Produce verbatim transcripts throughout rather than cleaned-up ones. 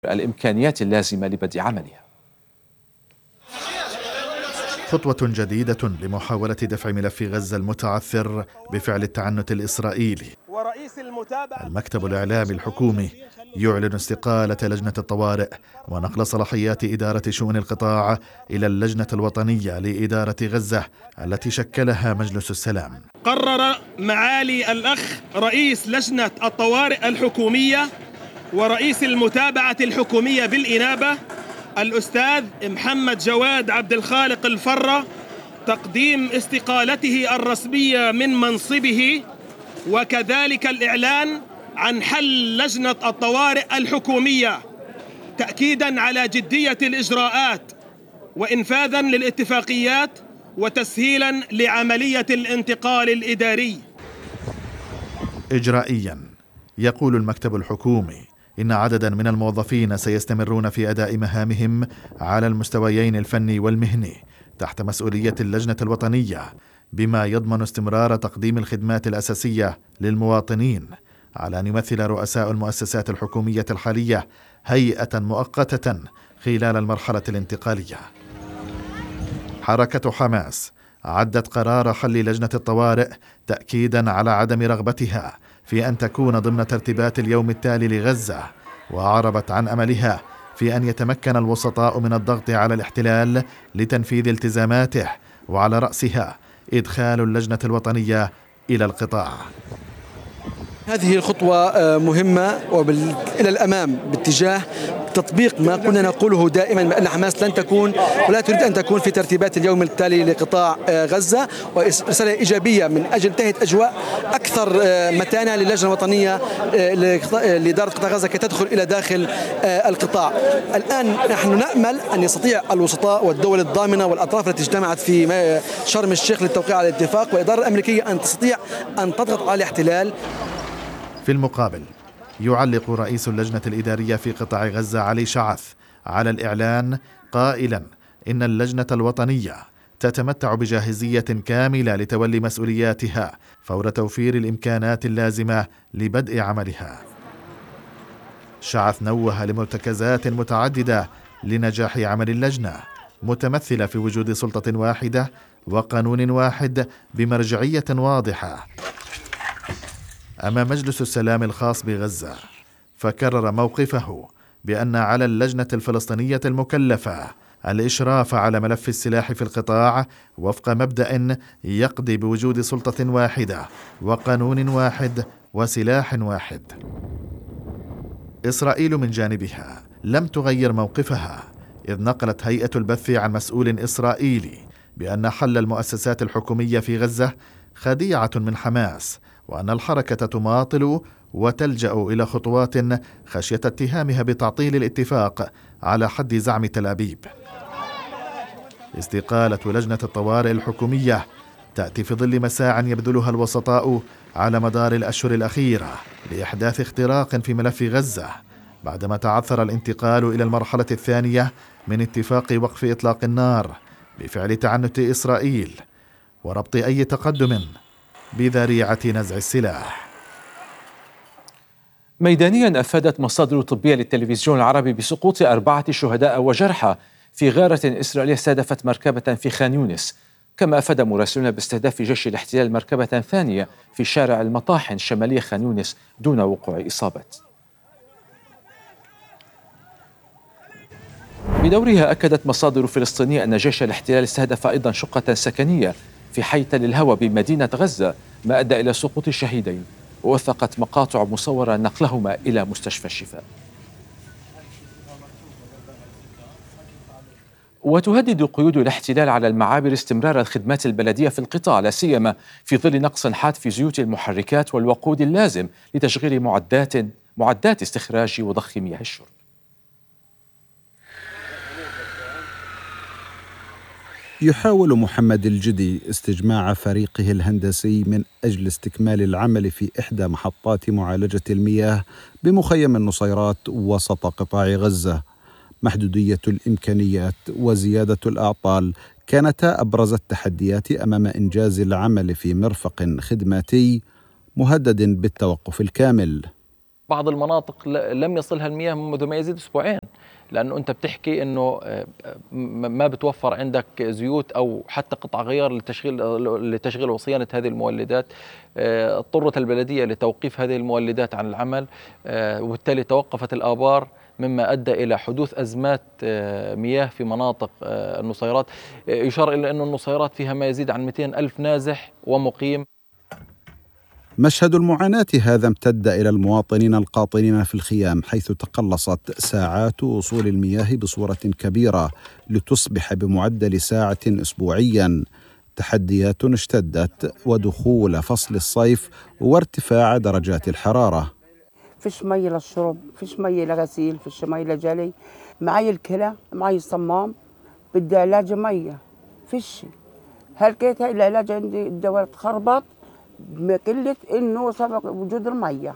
الإمكانيات اللازمة لبدء عملها. خطوة جديدة لمحاولة دفع ملف غزة المتعثر بفعل التعنت الإسرائيلي. المكتب الإعلامي الحكومي يعلن استقالة لجنة الطوارئ ونقل صلاحيات إدارة شؤون القطاع إلى اللجنة الوطنية لإدارة غزة التي شكلها مجلس السلام. قرر معالي الأخ رئيس لجنة الطوارئ الحكومية ورئيس المتابعة الحكومية بالإنابة الأستاذ محمد جواد عبد الخالق الفرة تقديم استقالته الرسمية من منصبه، وكذلك الإعلان عن حل لجنة الطوارئ الحكومية تأكيداً على جدية الإجراءات وإنفاذاً للاتفاقيات وتسهيلاً لعملية الانتقال الإداري. إجرائياً يقول المكتب الحكومي إن عدداً من الموظفين سيستمرون في أداء مهامهم على المستويين الفني والمهني تحت مسؤولية اللجنة الوطنية، بما يضمن استمرار تقديم الخدمات الأساسية للمواطنين، على أن يمثل رؤساء المؤسسات الحكومية الحالية هيئة مؤقتة خلال المرحلة الانتقالية. حركة حماس عدت قرار حل لجنة الطوارئ تأكيدا على عدم رغبتها في أن تكون ضمن ترتيبات اليوم التالي لغزة، وعربت عن أملها في أن يتمكن الوسطاء من الضغط على الاحتلال لتنفيذ التزاماته، وعلى رأسها إدخال اللجنة الوطنية إلى القطاع. هذه الخطوة مهمة وإلى الأمام باتجاه تطبيق ما كنا نقوله دائما بأن حماس لن تكون ولا تريد أن تكون في ترتيبات اليوم التالي لقطاع غزة، ورسالة إيجابية من أجل تهيئة أجواء أكثر متانة للجنة الوطنية لإدارة قطاع غزة كي تدخل إلى داخل القطاع. الآن نحن نأمل أن يستطيع الوسطاء والدول الضامنة والأطراف التي اجتمعت في شرم الشيخ للتوقيع على الاتفاق والإدارة الأمريكية أن تستطيع أن تضغط على الاحتلال. في المقابل يعلق رئيس اللجنة الإدارية في قطاع غزة علي شعث على الإعلان قائلا إن اللجنة الوطنية تتمتع بجاهزية كاملة لتولي مسؤولياتها فور توفير الإمكانات اللازمة لبدء عملها. شعث نوه لمرتكزات متعددة لنجاح عمل اللجنة، متمثلة في وجود سلطة واحدة وقانون واحد بمرجعية واضحة أمام مجلس السلام الخاص بغزة، فكرر موقفه بأن على اللجنة الفلسطينية المكلفة الإشراف على ملف السلاح في القطاع وفق مبدأ يقضي بوجود سلطة واحدة وقانون واحد وسلاح واحد. إسرائيل من جانبها لم تغير موقفها، إذ نقلت هيئة البث عن مسؤول إسرائيلي بأن حل المؤسسات الحكومية في غزة خديعة من حماس، وأن الحركة تماطل وتلجأ إلى خطوات خشية اتهامها بتعطيل الاتفاق على حد زعم تل أبيب. استقالة لجنة الطوارئ الحكومية تأتي في ظل مساع يبذلها الوسطاء على مدار الأشهر الأخيرة لإحداث اختراق في ملف غزة، بعدما تعثر الانتقال إلى المرحلة الثانية من اتفاق وقف إطلاق النار بفعل تعنت إسرائيل وربط أي تقدم بذريعة نزع السلاح. ميدانيا أفادت مصادر طبية للتلفزيون العربي بسقوط أربعة شهداء وجرحى في غارة إسرائيلية استهدفت مركبة في خان يونس، كما أفاد مراسلون باستهداف جيش الاحتلال مركبة ثانية في شارع المطاحن شمالي خان يونس دون وقوع إصابات. بدورها أكدت مصادر فلسطينية أن جيش الاحتلال استهدف أيضا شقة سكنية في حي تل الهوى بمدينة غزة، ما أدى إلى سقوط الشهيدين، ووثقت مقاطع مصورة نقلهما إلى مستشفى الشفاء. وتهدد قيود الاحتلال على المعابر استمرار الخدمات البلدية في القطاع، لا سيما في ظل نقص حاد في زيوت المحركات والوقود اللازم لتشغيل معدات معدات استخراج وضخ مياه الشرب. يحاول محمد الجدي استجماع فريقه الهندسي من أجل استكمال العمل في إحدى محطات معالجة المياه بمخيم النصيرات وسط قطاع غزة. محدودية الإمكانيات وزيادة الأعطال كانتا أبرز التحديات أمام إنجاز العمل في مرفق خدماتي مهدد بالتوقف الكامل. بعض المناطق لم يصلها المياه منذ ما يزيد أسبوعين، لأنه أنت بتحكي أنه ما بتوفر عندك زيوت أو حتى قطع غيار لتشغيل لتشغيل وصيانة هذه المولدات. اضطرت البلدية لتوقيف هذه المولدات عن العمل، وبالتالي توقفت الآبار، مما أدى إلى حدوث أزمات مياه في مناطق النصيرات. يشار إلى أن النصيرات فيها ما يزيد عن مئتين ألف نازح ومقيم. مشهد المعاناة هذا امتد إلى المواطنين القاطنين في الخيام، حيث تقلصت ساعات وصول المياه بصورة كبيرة لتصبح بمعدل ساعة أسبوعيا. تحديات اشتدت ودخول فصل الصيف وارتفاع درجات الحرارة. فيش مي للشرب، فيش مي لغسيل، فيش مي لجلي، معي الكلى، معي الصمام، بدي علاج مية، فيش. هلقيت هاي العلاج عندي الدواء تخربط بقلة إنه سبب وجود المية.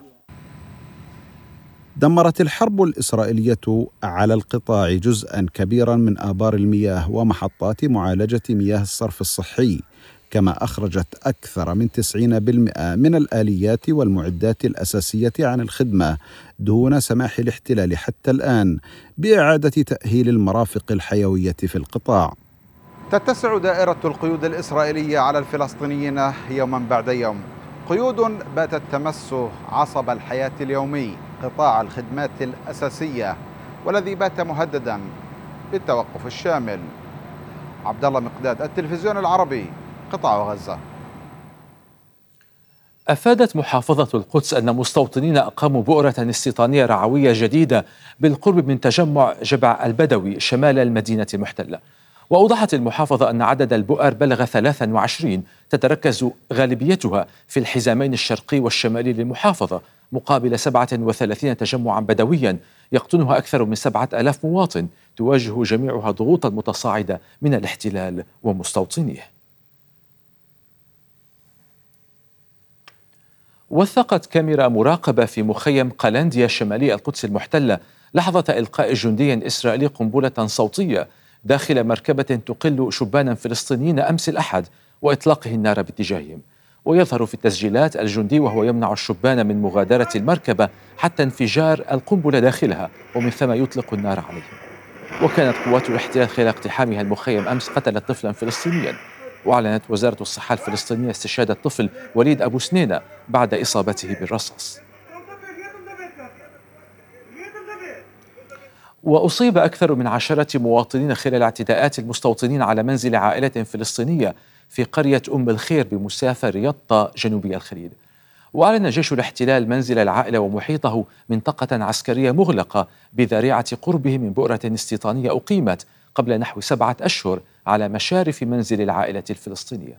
دمرت الحرب الإسرائيلية على القطاع جزءا كبيرا من آبار المياه ومحطات معالجة مياه الصرف الصحي، كما أخرجت أكثر من تسعين بالمئة من الآليات والمعدات الأساسية عن الخدمة، دون سماح الاحتلال حتى الآن بإعادة تأهيل المرافق الحيوية في القطاع. تتسع دائرة القيود الإسرائيلية على الفلسطينيين يوما بعد يوم، قيود باتت تمس عصب الحياة اليومي، قطاع الخدمات الأساسية، والذي بات مهددا بالتوقف الشامل. عبد الله مقداد، التلفزيون العربي، قطاع غزة. أفادت محافظة القدس أن مستوطنين أقاموا بؤرة استيطانية رعوية جديدة بالقرب من تجمع جبع البدوي شمال المدينة المحتلة. وأوضحت المحافظة أن عدد البؤر بلغ ثلاثة وعشرين، تتركز غالبيتها في الحزامين الشرقي والشمالي للمحافظة، مقابل سبعة وثلاثين تجمعا بدويا يقطنها أكثر من سبعة آلاف مواطن، تواجه جميعها ضغوطا متصاعدة من الاحتلال ومستوطنيه. وثقت كاميرا مراقبة في مخيم قلنديا شمالي القدس المحتلة لحظة إلقاء جندي إسرائيلي قنبلة صوتية داخل مركبة تقل شبانا فلسطينيين أمس الأحد وإطلاقه النار باتجاههم. ويظهر في التسجيلات الجندي وهو يمنع الشبان من مغادرة المركبة حتى انفجار القنبلة داخلها، ومن ثم يطلق النار عليهم. وكانت قوات الاحتلال خلال اقتحامها المخيم أمس قتلت طفلا فلسطينيا. وأعلنت وزارة الصحة الفلسطينية استشهاد الطفل وليد أبو سنينة بعد إصابته بالرصاص. وأصيب أكثر من عشرة مواطنين خلال اعتداءات المستوطنين على منزل عائلة فلسطينية في قرية أم الخير بمسافر يطا جنوبي الخليل. وأعلن جيش الاحتلال منزل العائلة ومحيطه منطقة عسكرية مغلقة بذريعة قربه من بؤرة استيطانية أقيمت قبل نحو سبعة أشهر على مشارف منزل العائلة الفلسطينية.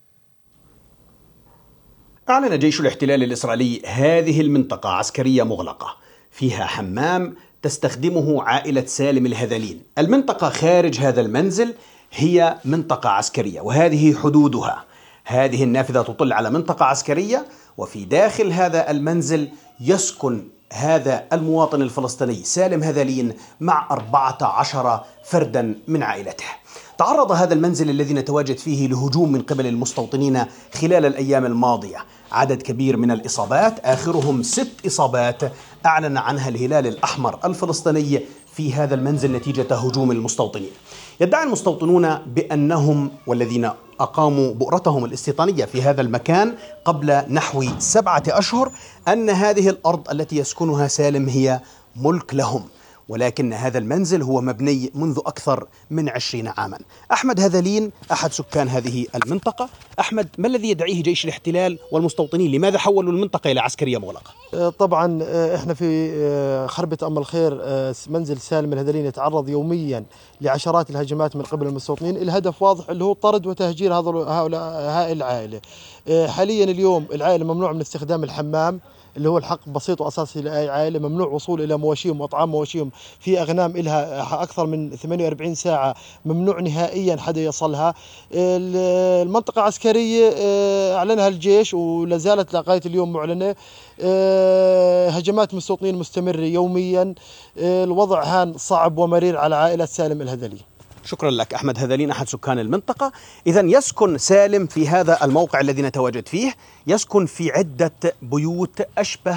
أعلن جيش الاحتلال الإسرائيلي هذه المنطقة عسكرية مغلقة فيها حمام تستخدمه عائلة سالم الهذلين. المنطقة خارج هذا المنزل هي منطقة عسكرية وهذه حدودها. هذه النافذة تطل على منطقة عسكرية، وفي داخل هذا المنزل يسكن هذا المواطن الفلسطيني سالم هذلين مع أربعة عشر فردا من عائلته. تعرض هذا المنزل الذي نتواجد فيه لهجوم من قبل المستوطنين خلال الأيام الماضية. عدد كبير من الإصابات، آخرهم ست إصابات أعلن عنها الهلال الأحمر الفلسطيني في هذا المنزل نتيجة هجوم المستوطنين. يدعي المستوطنون بأنهم والذين أقاموا بؤرتهم الاستيطانية في هذا المكان قبل نحو سبعة أشهر أن هذه الأرض التي يسكنها سالم هي ملك لهم، ولكن هذا المنزل هو مبني منذ أكثر من عشرين عاما. أحمد هذلين أحد سكان هذه المنطقة. أحمد، ما الذي يدعيه جيش الاحتلال والمستوطنين؟ لماذا حولوا المنطقة إلى عسكرية مغلقة؟ طبعا احنا في خربة أم الخير منزل سالم الهذلين يتعرض يوميا لعشرات الهجمات من قبل المستوطنين. الهدف واضح اللي هو طرد وتهجير هؤلاء هاي العائلة. حاليا اليوم العائلة ممنوع من استخدام الحمام اللي هو الحق بسيط وأساسي لأي عائلة. ممنوع وصول إلى مواشيهم وأطعام مواشيهم، في أغنام إلها أكثر من ثمانية وأربعين ساعة ممنوع نهائيا حدا يصلها. المنطقة عسكرية أعلنها الجيش ولا زالت لغاية اليوم معلنة. هجمات مستوطنين مستمرة يوميا. الوضع هان صعب ومرير على عائلة سالم الهذلي. شكرا لك أحمد هذلين أحد سكان المنطقة. إذن يسكن سالم في هذا الموقع الذي نتواجد فيه، يسكن في عدة بيوت أشبه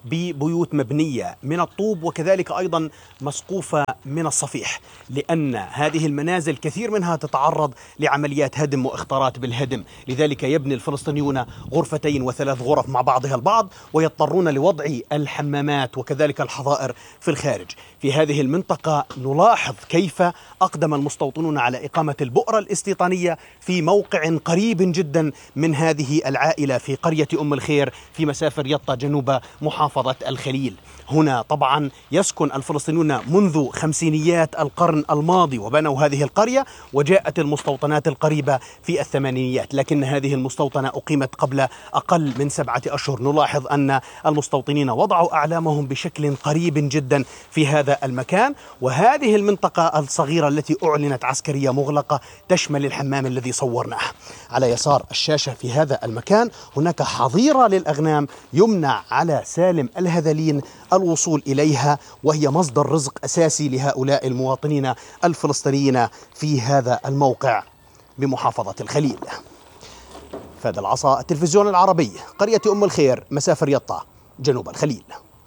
ببيوت مبنية من الطوب وكذلك أيضا مسقوفة من الصفيح، لأن هذه المنازل كثير منها تتعرض لعمليات هدم وإخطارات بالهدم. لذلك يبني الفلسطينيون غرفتين وثلاث غرف مع بعضها البعض، ويضطرون لوضع الحمامات وكذلك الحظائر في الخارج. في هذه المنطقة نلاحظ كيف أقدم المستوطنون على إقامة البؤرة الاستيطانية في موقع قريب جدا من هذه العائلة في قرية أم الخير في مسافة يطا جنوب محافظة الخليل. هنا طبعا يسكن الفلسطينيون منذ خمسينيات القرن الماضي وبنوا هذه القرية، وجاءت المستوطنات القريبة في الثمانينيات، لكن هذه المستوطنة أقيمت قبل أقل من سبعة أشهر. نلاحظ أن المستوطنين وضعوا أعلامهم بشكل قريب جدا في هذا المكان. وهذه المنطقة الصغيرة التي أعلنت عسكرية مغلقة تشمل الحمام الذي صورناه. على يسار الشاشة في هذا المكان هناك حظيرة للأغنام يمنع على سالم الهذلين الوصول إليها، وهي مصدر رزق أساسي لهؤلاء المواطنين الفلسطينيين في هذا الموقع بمحافظة الخليل. فهذا العصا، التلفزيون العربي، قرية أم الخير، مسافة يطا جنوب الخليل.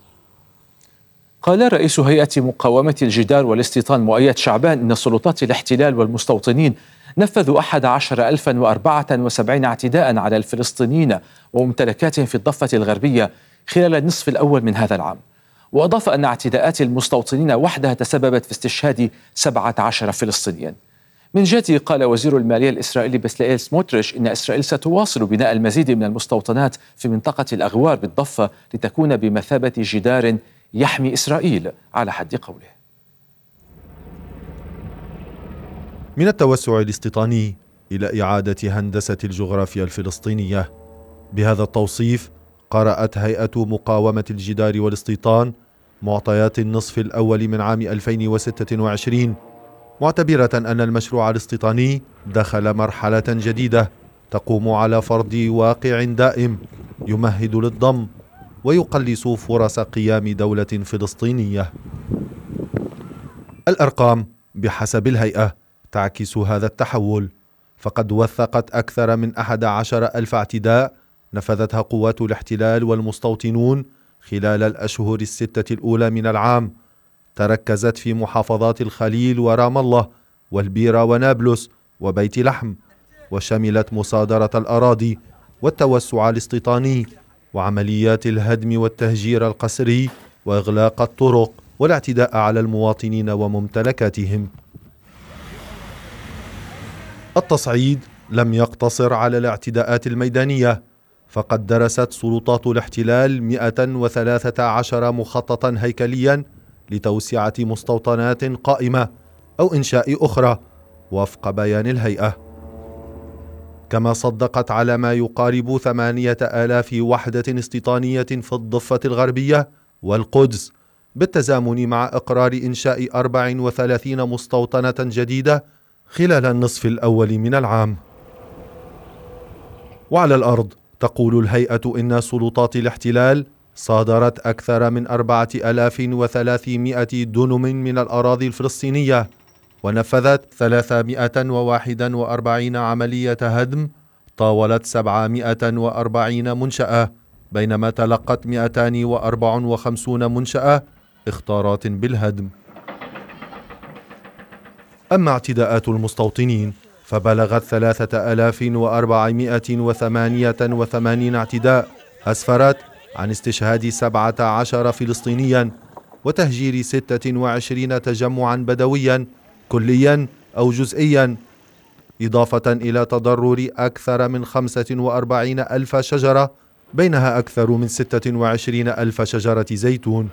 قال رئيس هيئة مقاومة الجدار والاستيطان مؤيد شعبان إن سلطات الاحتلال والمستوطنين نفذوا أحد عشر ألفا وأربعة وسبعين اعتداء على الفلسطينيين وممتلكاتهم في الضفة الغربية خلال النصف الأول من هذا العام. وأضاف أن اعتداءات المستوطنين وحدها تسببت في استشهاد سبعة عشر فلسطينيا. من جهته قال وزير المالية الإسرائيلي بسلائيل سموتريش إن إسرائيل ستواصل بناء المزيد من المستوطنات في منطقة الأغوار بالضفة لتكون بمثابة جدار يحمي إسرائيل على حد قوله. من التوسع الاستيطاني إلى إعادة هندسة الجغرافيا الفلسطينية. بهذا التوصيف قرأت هيئة مقاومة الجدار والاستيطان معطيات النصف الأول من عام ألفين وستة وعشرين، معتبرة أن المشروع الاستيطاني دخل مرحلة جديدة تقوم على فرض واقع دائم يمهد للضم ويقلص فرص قيام دولة فلسطينية. الأرقام بحسب الهيئة تعكس هذا التحول، فقد وثقت أكثر من أحد عشر ألف اعتداء نفذتها قوات الاحتلال والمستوطنون خلال الأشهر الستة الأولى من العام، تركزت في محافظات الخليل ورام الله والبيرة ونابلس وبيت لحم، وشملت مصادرة الأراضي والتوسع الاستيطاني وعمليات الهدم والتهجير القسري وإغلاق الطرق والاعتداء على المواطنين وممتلكاتهم. التصعيد لم يقتصر على الاعتداءات الميدانية، فقد درست سلطات الاحتلال مئة وثلاثة عشر مخططا هيكليا لتوسعة مستوطنات قائمة أو إنشاء أخرى وفق بيان الهيئة. كما صدقت على ما يقارب ثمانية آلاف وحدة استيطانية في الضفة الغربية والقدس، بالتزامن مع إقرار إنشاء أربع وثلاثين مستوطنة جديدة خلال النصف الأول من العام. وعلى الأرض تقول الهيئة إن سلطات الاحتلال صادرت أكثر من أربعة آلاف وثلاثمائة دنم من الأراضي الفلسطينية، ونفذت ثلاثمائة وواحد وأربعين عملية هدم طاولت سبعمائة وأربعين منشأة، بينما تلقت مئتين وأربعة وخمسين منشأة اختارات بالهدم. أما اعتداءات المستوطنين فبلغت ثلاثة آلاف وأربعمائة وثمانية وثمانين اعتداء أسفرت عن استشهاد سبعة عشر فلسطينيا وتهجير ستة وعشرين تجمعا بدويا كليا أو جزئيا، إضافة إلى تضرر أكثر من خمسة وأربعين ألف شجرة، بينها أكثر من ستة وعشرين ألف شجرة زيتون.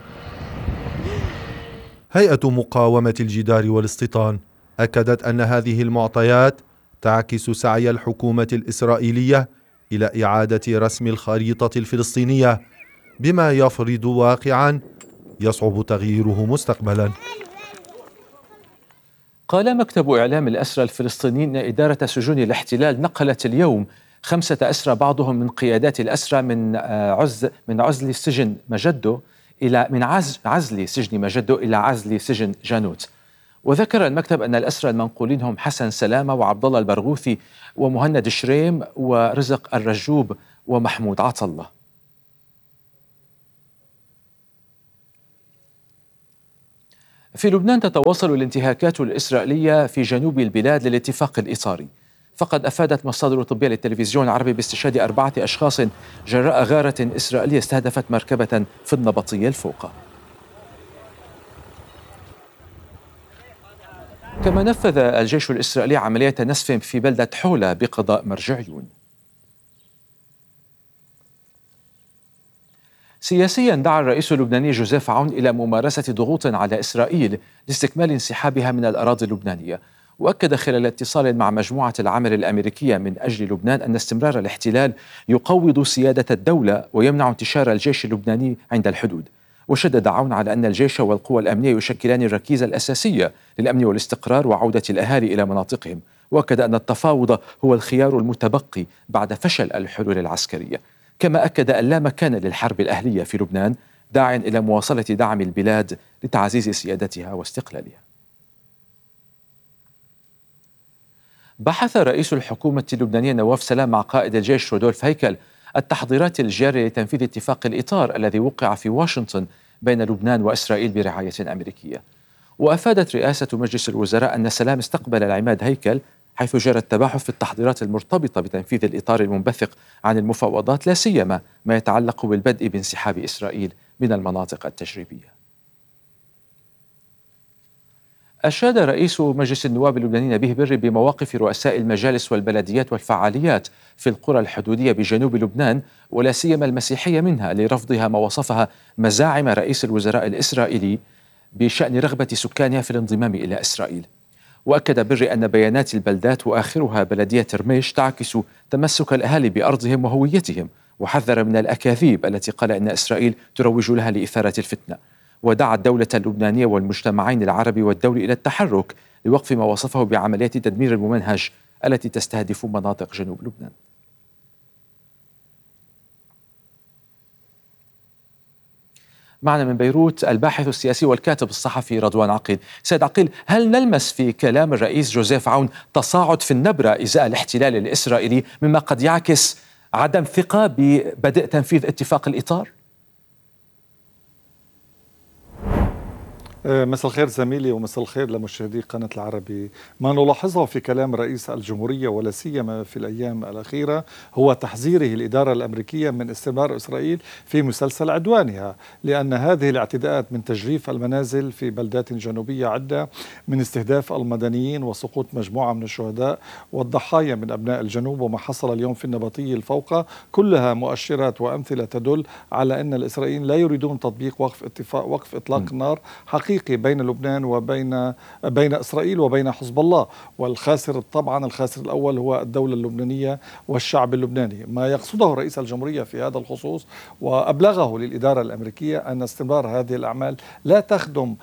هيئة مقاومة الجدار والاستيطان أكدت أن هذه المعطيات تعكس سعي الحكومة الإسرائيلية إلى إعادة رسم الخريطة الفلسطينية بما يفرض واقعا يصعب تغييره مستقبلا. قال مكتب إعلام الأسرى الفلسطينيين إن إدارة سجون الاحتلال نقلت اليوم خمسة أسرى بعضهم من قيادات الأسرى من عزل من عزل سجن مجدو إلى من عزل, عزل سجن مجدو إلى عزل سجن جانوت. وذكر المكتب أن الأسرى المنقولين هم حسن سلامة وعبد الله البرغوثي ومهند شريم ورزق الرجوب ومحمود عطلة. في لبنان تتواصل الانتهاكات الإسرائيلية في جنوب البلاد للاتفاق الإطاري، فقد أفادت مصادر طبية للتلفزيون العربي باستشهاد أربعة أشخاص جراء غارة إسرائيلية استهدفت مركبة في النبطية الفوقة. كما نفذ الجيش الإسرائيلي عملية نسف في بلدة حولة بقضاء مرجعيون. سياسيا دعا الرئيس اللبناني جوزيف عون إلى ممارسة ضغوط على إسرائيل لاستكمال انسحابها من الأراضي اللبنانية، وأكد خلال اتصال مع مجموعة العمل الأمريكية من أجل لبنان أن استمرار الاحتلال يقوض سيادة الدولة ويمنع انتشار الجيش اللبناني عند الحدود. وشدد عون على أن الجيش والقوى الأمنية يشكلان الركيزة الأساسية للأمن والاستقرار وعودة الأهالي إلى مناطقهم، وأكد أن التفاوض هو الخيار المتبقي بعد فشل الحلول العسكرية. كما أكد أن لا مكان للحرب الأهلية في لبنان، داعيا إلى مواصلة دعم البلاد لتعزيز سيادتها واستقلالها. بحث رئيس الحكومة اللبنانية نواف سلام مع قائد الجيش رودولف هيكل التحضيرات الجارية لتنفيذ اتفاق الإطار الذي وقع في واشنطن بين لبنان وإسرائيل برعاية أمريكية. وأفادت رئاسة مجلس الوزراء أن سلام استقبل العماد هيكل حيث جرى التباحث في التحضيرات المرتبطة بتنفيذ الإطار المنبثق عن المفاوضات، لا سيما ما يتعلق بالبدء بانسحاب إسرائيل من المناطق التجريبية. أشاد رئيس مجلس النواب اللبناني نبيه بري بمواقف رؤساء المجالس والبلديات والفعاليات في القرى الحدودية بجنوب لبنان ولا سيما المسيحية منها لرفضها ما وصفها مزاعم رئيس الوزراء الإسرائيلي بشأن رغبة سكانها في الانضمام إلى إسرائيل. وأكد بري أن بيانات البلدات وآخرها بلدية رميش تعكس تمسك الأهالي بأرضهم وهويتهم، وحذر من الأكاذيب التي قال أن إسرائيل تروج لها لإثارة الفتنة. ودعا الدولة اللبنانية والمجتمعين العربي والدولي إلى التحرك لوقف ما وصفه بعمليات تدمير الممنهج التي تستهدف مناطق جنوب لبنان. معنا من بيروت الباحث السياسي والكاتب الصحفي رضوان عقيل. سيد عقيل، هل نلمس في كلام الرئيس جوزيف عون تصاعد في النبرة إزاء الاحتلال الإسرائيلي مما قد يعكس عدم ثقة ببدء تنفيذ اتفاق الإطار؟ مساء الخير زميلي ومساء الخير لمشاهدي قناة العربي. ما نلاحظه في كلام رئيس الجمهورية ولا سيما في الأيام الأخيرة هو تحذيره الإدارة الأمريكية من استمرار إسرائيل في مسلسل عدوانها، لأن هذه الاعتداءات من تجريف المنازل في بلدات جنوبية عدة، من استهداف المدنيين وسقوط مجموعة من الشهداء والضحايا من أبناء الجنوب وما حصل اليوم في النبطية الفوقة، كلها مؤشرات وأمثلة تدل على أن الإسرائيليين لا يريدون تطبيق وقف اتفاق وقف إطلاق النار حقيقي بين لبنان وبين بين إسرائيل وبين حزب الله. والخاسر طبعا الخاسر الأول هو الدولة اللبنانية والشعب اللبناني. ما يقصده رئيس الجمهورية في هذا الخصوص وأبلغه للإدارة الأمريكية أن استمرار هذه الأعمال لا تخدم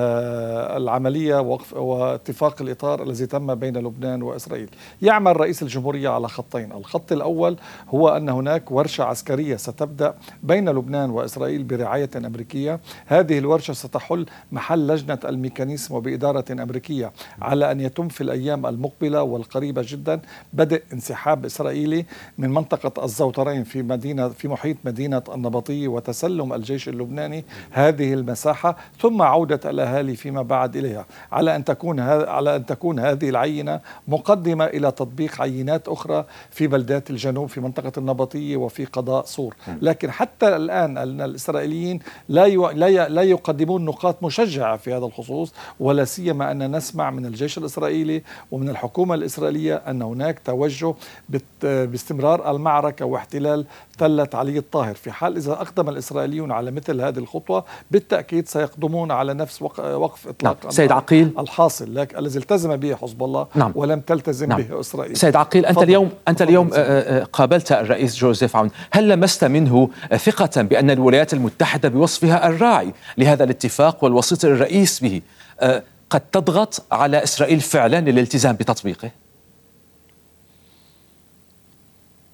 العملية وقف واتفاق الإطار الذي تم بين لبنان وإسرائيل. يعمل رئيس الجمهورية على خطين. الخط الأول هو أن هناك ورشة عسكرية ستبدأ بين لبنان وإسرائيل برعاية أمريكية. هذه الورشة ستحل محل لجنة الميكانيزم وبإدارة أمريكية على أن يتم في الأيام المقبلة والقريبة جدا بدء انسحاب إسرائيلي من منطقة الزوترين في مدينة في محيط مدينة النبطية وتسلم الجيش اللبناني هذه المساحة، ثم عودة الأهالي فيما بعد إليها، على أن تكون على أن تكون هذه العينة مقدمة إلى تطبيق عينات أخرى في بلدات الجنوب في منطقة النبطية وفي قضاء صور. لكن حتى الآن الإسرائيليين لا لا لا يقدمون نقاط مشجعة في هذا الخصوص، ولا سيما أن نسمع من الجيش الإسرائيلي ومن الحكومة الإسرائيلية أن هناك توجه باستمرار المعركة واحتلال تلة علي الطاهر. في حال إذا أقدم الإسرائيليون على مثل هذه الخطوة بالتأكيد سيقدمون على نفس وقف إطلاق نعم. سيد عقيل الحاصل لك الذي التزم به حزب الله نعم. ولم تلتزم نعم. به إسرائيل. سيد عقيل، أنت اليوم أنت اليوم قابلت الرئيس جوزيف عون، هل لمست منه ثقة بأن الولايات المتحدة بوصفها الراعي لهذا الاتفاق والوسيط الرئيس به قد تضغط على إسرائيل فعلا للالتزام بتطبيقه؟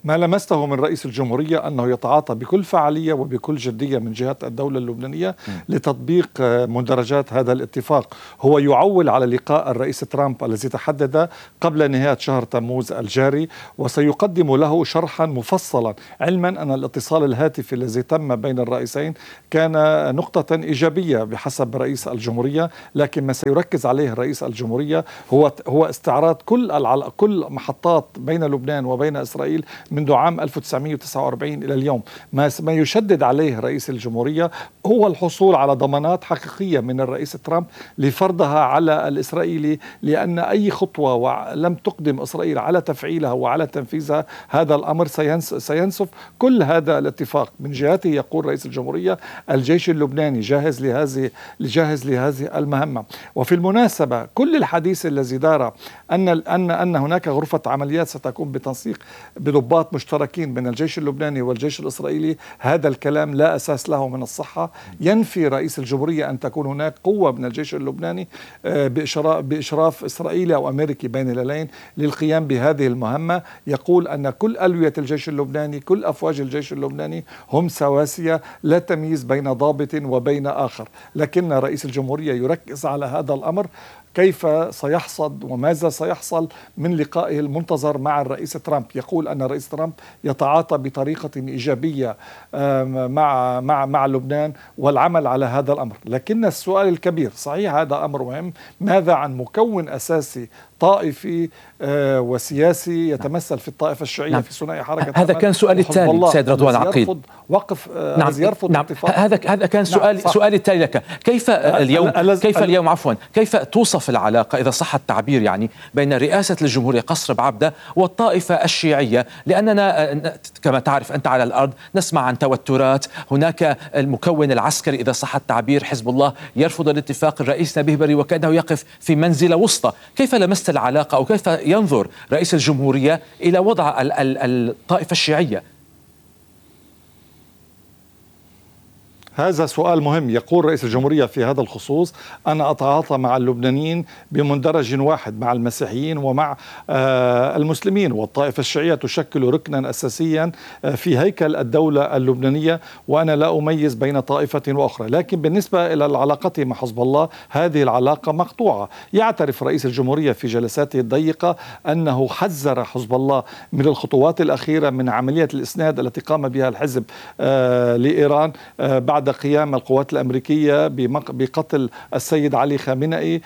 ما لمسته من رئيس الجمهورية أنه يتعاطى بكل فعالية وبكل جدية من جهة الدولة اللبنانية م. لتطبيق مندرجات هذا الاتفاق. هو يعول على لقاء الرئيس ترامب الذي تحدد قبل نهاية شهر تموز الجاري، وسيقدم له شرحا مفصلا، علما أن الاتصال الهاتفي الذي تم بين الرئيسين كان نقطة إيجابية بحسب رئيس الجمهورية، لكن ما سيركز عليه رئيس الجمهورية هو هو استعراض كل كل محطات بين لبنان وبين إسرائيل منذ عام ألف وتسعمئة وتسعة وأربعين إلى اليوم. ما ما يشدد عليه رئيس الجمهورية هو الحصول على ضمانات حقيقية من الرئيس ترامب لفرضها على الإسرائيلي، لأن أي خطوة لم تقدم إسرائيل على تفعيلها وعلى تنفيذها هذا الأمر سينسف كل هذا الاتفاق. من جهته يقول رئيس الجمهورية الجيش اللبناني جاهز لهذه جاهز لهذه المهمة. وفي المناسبة كل الحديث الذي دار أن أن أن هناك غرفة عمليات ستكون بتنسيق بضباط مشتركين بين الجيش اللبناني والجيش الإسرائيلي، هذا الكلام لا أساس له من الصحة. ينفي رئيس الجمهورية أن تكون هناك قوة من الجيش اللبناني بإشراف إسرائيلي أو أمريكي بين الهلالين للقيام بهذه المهمة. يقول أن كل ألوية الجيش اللبناني كل أفواج الجيش اللبناني هم سواسية، لا تمييز بين ضابط وبين آخر. لكن رئيس الجمهورية يركز على هذا الأمر، كيف سيحصد وماذا سيحصل من لقائه المنتظر مع الرئيس ترامب. يقول أن الرئيس ترامب يتعاطى بطريقة إيجابية مع مع مع لبنان والعمل على هذا الأمر. لكن السؤال الكبير، صحيح هذا أمر مهم، ماذا عن مكون أساسي طائفي آه وسياسي يتمثل في الطائفة الشيعية نعم. في ثنائي حركة هذا كان سؤالي التالي سيد رضوان عقيل. وقف آه نعم. يرفض نعم. هذا هذا كان سؤالي نعم. سؤالي التالي لك، كيف اليوم كيف اليوم عفوا كيف توصف العلاقة إذا صح التعبير يعني بين رئاسة الجمهورية قصر بعبدة والطائفة الشيعية؟ لأننا كما تعرف أنت على الأرض نسمع عن توترات، هناك المكون العسكري إذا صح التعبير حزب الله يرفض الاتفاق، الرئيس نبيه بري وكأنه يقف في منزلة وسطى. كيف لمست العلاقة أو كيف ينظر رئيس الجمهورية إلى وضع الطائفة الشيعية؟ هذا سؤال مهم. يقول رئيس الجمهورية في هذا الخصوص: أنا أتعاطى مع اللبنانيين بمندرج واحد، مع المسيحيين ومع آه المسلمين، والطائفة الشيعية تشكل ركنا أساسيا في هيكل الدولة اللبنانية، وأنا لا أميز بين طائفة وأخرى. لكن بالنسبة إلى العلاقة مع حزب الله هذه العلاقة مقطوعة. يعترف رئيس الجمهورية في جلساته الضيقة أنه حذر حزب الله من الخطوات الأخيرة من عملية الإسناد التي قام بها الحزب آه لإيران آه بعد قيام القوات الأمريكية بقتل السيد علي خامنئي.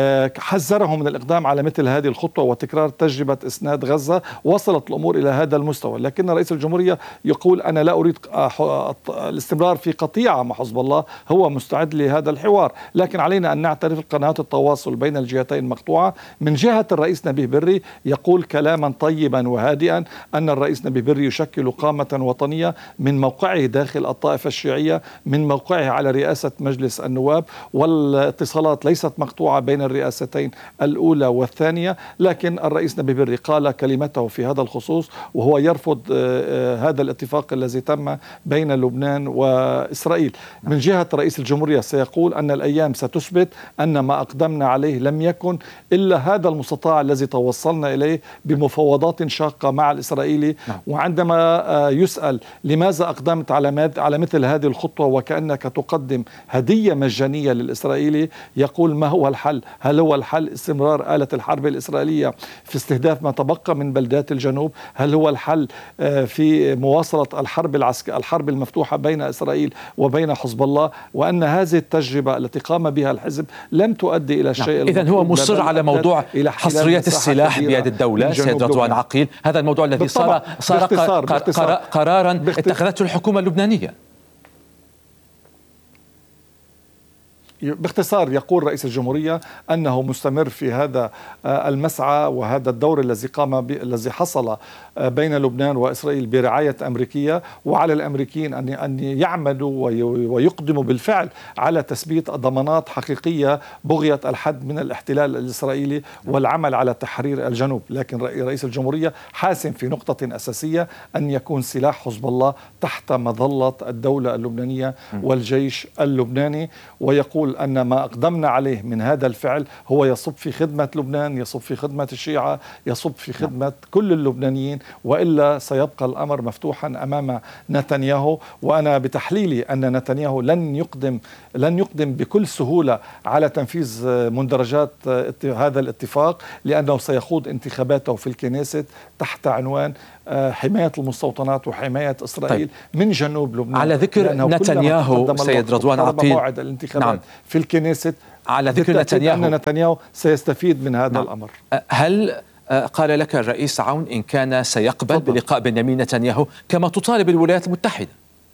حذره من الإقدام على مثل هذه الخطوة وتكرار تجربة إسناد غزة. وصلت الأمور إلى هذا المستوى، لكن رئيس الجمهورية يقول: أنا لا أريد الاستمرار في قطيعة مع حزب الله، هو مستعد لهذا الحوار، لكن علينا أن نعترف قنوات التواصل بين الجهتين مقطوعة. من جهة الرئيس نبيه بري يقول كلاما طيبا وهادئا أن الرئيس نبيه بري يشكل قامة وطنية من موقعه داخل الطائفة الشيعية، من موقعه على رئاسة مجلس النواب، والاتصالات ليست مقطوعة بين الرئاستين الأولى والثانية. لكن الرئيس نبيه بري قال كلمته في هذا الخصوص، وهو يرفض هذا الاتفاق الذي تم بين لبنان وإسرائيل. من جهة رئيس الجمهورية سيقول أن الأيام ستثبت أن ما أقدمنا عليه لم يكن إلا هذا المستطاع الذي توصلنا إليه بمفاوضات شاقة مع الإسرائيلي. وعندما يسأل لماذا أقدمت على مثل هذه الخطوة وكأنك تقدم هدية مجانية للإسرائيلي، يقول: ما هو الحل؟ هل هو الحل استمرار آلة الحرب الإسرائيلية في استهداف ما تبقى من بلدات الجنوب؟ هل هو الحل في مواصلة الحرب العسكرية الحرب المفتوحة بين إسرائيل وبين حزب الله؟ وأن هذه التجربة التي قام بها الحزب لم تؤدي إلى شيء. نعم. إذن هو مصر على موضوع حصريات السلاح بيد الدولة سيد رضوان عقيل، هذا الموضوع الذي صار صار باختصار باختصار قرارا اتخذته الحكومة اللبنانية. باختصار يقول رئيس الجمهورية أنه مستمر في هذا المسعى وهذا الدور الذي قام ب... الذي حصل بين لبنان وإسرائيل برعاية أمريكية، وعلى الأمريكيين أن أن يعملوا ويقدموا بالفعل على تثبيت ضمانات حقيقية بغية الحد من الاحتلال الإسرائيلي والعمل على تحرير الجنوب. لكن رئيس الجمهورية حاسم في نقطة أساسية: أن يكون سلاح حزب الله تحت مظلة الدولة اللبنانية والجيش اللبناني. ويقول أقول أن ما أقدمنا عليه من هذا الفعل هو يصب في خدمة لبنان، يصب في خدمة الشيعة، يصب في خدمة كل اللبنانيين، وإلا سيبقى الأمر مفتوحا أمام نتنياهو. وأنا بتحليلي أن نتنياهو لن يقدم لن يقدم بكل سهولة على تنفيذ مندرجات هذا الاتفاق، لأنه سيخوض انتخاباته في الكنيست تحت عنوان حماية المستوطنات وحماية إسرائيل طيب. من جنوب لبنان. على ذكر نتنياهو سيد رضوان عقيل، موعد الانتخابات نعم. في الكنيست، على ذكر نتنياهو أن نتنياهو سيستفيد من هذا نعم. الأمر. هل قال لك الرئيس عون إن كان سيقبل فضل. بلقاء بنيامين نتنياهو كما تطالب الولايات المتحدة؟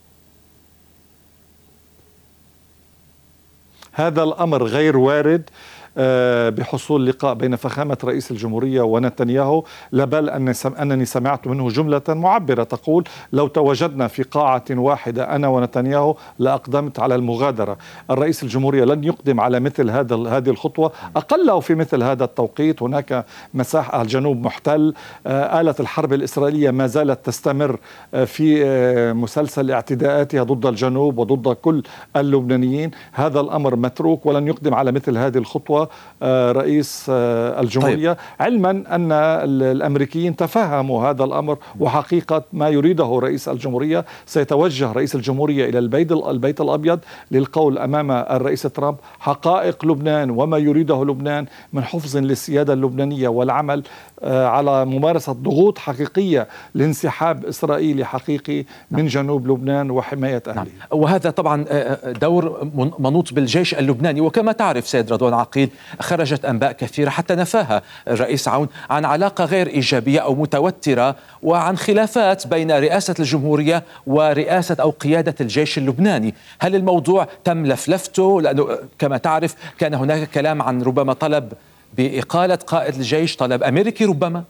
هذا الأمر غير وارد بحصول لقاء بين فخامة رئيس الجمهورية ونتنياهو، لبل أنني سمعت منه جملة معبرة تقول: لو تواجدنا في قاعة واحدة أنا ونتنياهو لأقدمت على المغادرة. الرئيس الجمهورية لن يقدم على مثل هذا هذه الخطوة، أقله في مثل هذا التوقيت. هناك مساحة، الجنوب محتل، آلة الحرب الإسرائيلية ما زالت تستمر في مسلسل اعتداءاتها ضد الجنوب وضد كل اللبنانيين. هذا الأمر متروك ولن يقدم على مثل هذه الخطوة رئيس الجمهورية، طيب. علما أن الأمريكيين تفهموا هذا الأمر وحقيقة ما يريده رئيس الجمهورية. سيتوجه رئيس الجمهورية إلى البيت البيت الأبيض للقول أمام الرئيس ترامب حقائق لبنان وما يريده لبنان من حفظ للسيادة اللبنانية والعمل على ممارسة ضغوط حقيقية لانسحاب إسرائيلي حقيقي من جنوب لبنان وحماية أهله. نعم. وهذا طبعا دور منوط بالجيش اللبناني. وكما تعرف سيد رضوان عقيل، خرجت أنباء كثيرة حتى نفاها الرئيس عون عن علاقة غير إيجابية أو متوترة وعن خلافات بين رئاسة الجمهورية ورئاسة أو قيادة الجيش اللبناني. هل الموضوع تم لفلفته؟ لأنه كما تعرف كان هناك كلام عن ربما طلب بإقالة قائد الجيش، طلب أمريكي ربما.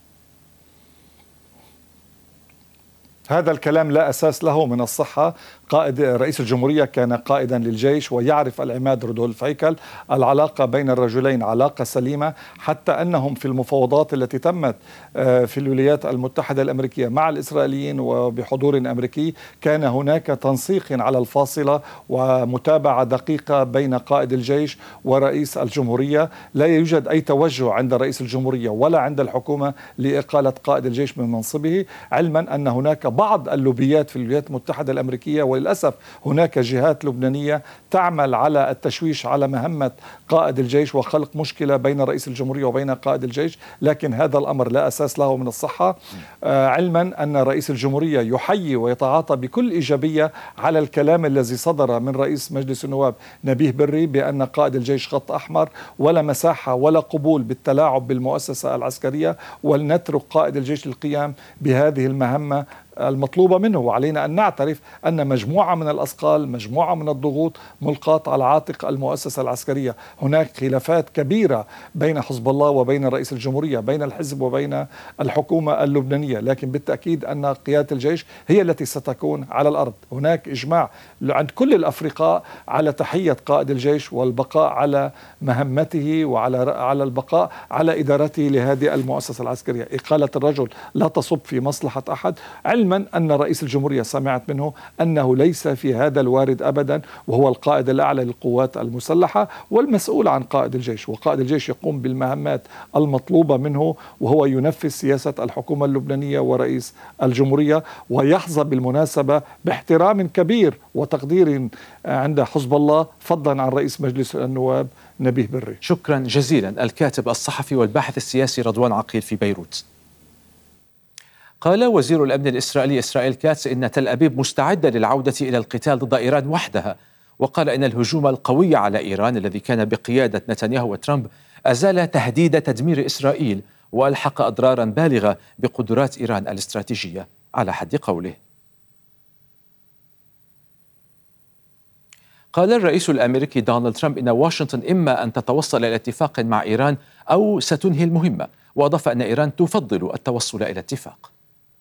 هذا الكلام لا أساس له من الصحة. قائد رئيس الجمهورية كان قائدا للجيش ويعرف العماد رودولف هيكل. العلاقة بين الرجلين علاقة سليمة، حتى أنهم في المفاوضات التي تمت في الولايات المتحدة الأمريكية مع الإسرائيليين وبحضور أمريكي كان هناك تنسيق على الفاصلة ومتابعة دقيقة بين قائد الجيش ورئيس الجمهورية. لا يوجد أي توجه عند رئيس الجمهورية ولا عند الحكومة لإقالة قائد الجيش من منصبه، علما أن هناك بعض اللوبيات في الولايات المتحدة الأمريكية، وللأسف هناك جهات لبنانية تعمل على التشويش على مهمة قائد الجيش وخلق مشكلة بين رئيس الجمهورية وبين قائد الجيش، لكن هذا الأمر لا أساس له من الصحة. آه علما أن رئيس الجمهورية يحيي ويتعاطى بكل إيجابية على الكلام الذي صدر من رئيس مجلس النواب نبيه بري بأن قائد الجيش خط أحمر، ولا مساحة ولا قبول بالتلاعب بالمؤسسة العسكرية، ولنترك قائد الجيش للقيام بهذه المهمة المطلوبة منه. وعلينا أن نعترف أن مجموعة من الأثقال، مجموعة من الضغوط ملقاة على عاتق المؤسسة العسكرية. هناك خلافات كبيرة بين حزب الله وبين رئيس الجمهورية، بين الحزب وبين الحكومة اللبنانية، لكن بالتأكيد أن قيادة الجيش هي التي ستكون على الأرض. هناك إجماع عند كل الأفرقاء على تحية قائد الجيش والبقاء على مهمته وعلى على البقاء على إدارته لهذه المؤسسة العسكرية. إقالة الرجل لا تصب في مصلحة أحد، علما أن رئيس الجمهورية سمعت منه أنه ليس في هذا الوارد أبدا، وهو القائد الأعلى للقوات المسلحة والمسؤول عن قائد الجيش، وقائد الجيش يقوم بالمهمات المطلوبة منه وهو ينفذ سياسة الحكومة اللبنانية ورئيس الجمهورية، ويحظى بالمناسبة باحترام كبير وتقدير عند حزب الله فضلا عن رئيس مجلس النواب نبيه بري. شكرا جزيلا الكاتب الصحفي والباحث السياسي رضوان عقيل في بيروت. قال وزير الأمن الإسرائيلي إسرائيل كاتس إن تل أبيب مستعدة للعودة إلى القتال ضد إيران وحدها، وقال إن الهجوم القوي على إيران الذي كان بقيادة نتنياهو وترامب أزال تهديد تدمير إسرائيل وألحق أضرارا بالغة بقدرات إيران الاستراتيجية على حد قوله. قال الرئيس الأمريكي دونالد ترامب إن واشنطن إما أن تتوصل إلى اتفاق مع إيران أو ستنهي المهمة، وأضاف أن إيران تفضل التوصل إلى اتفاق.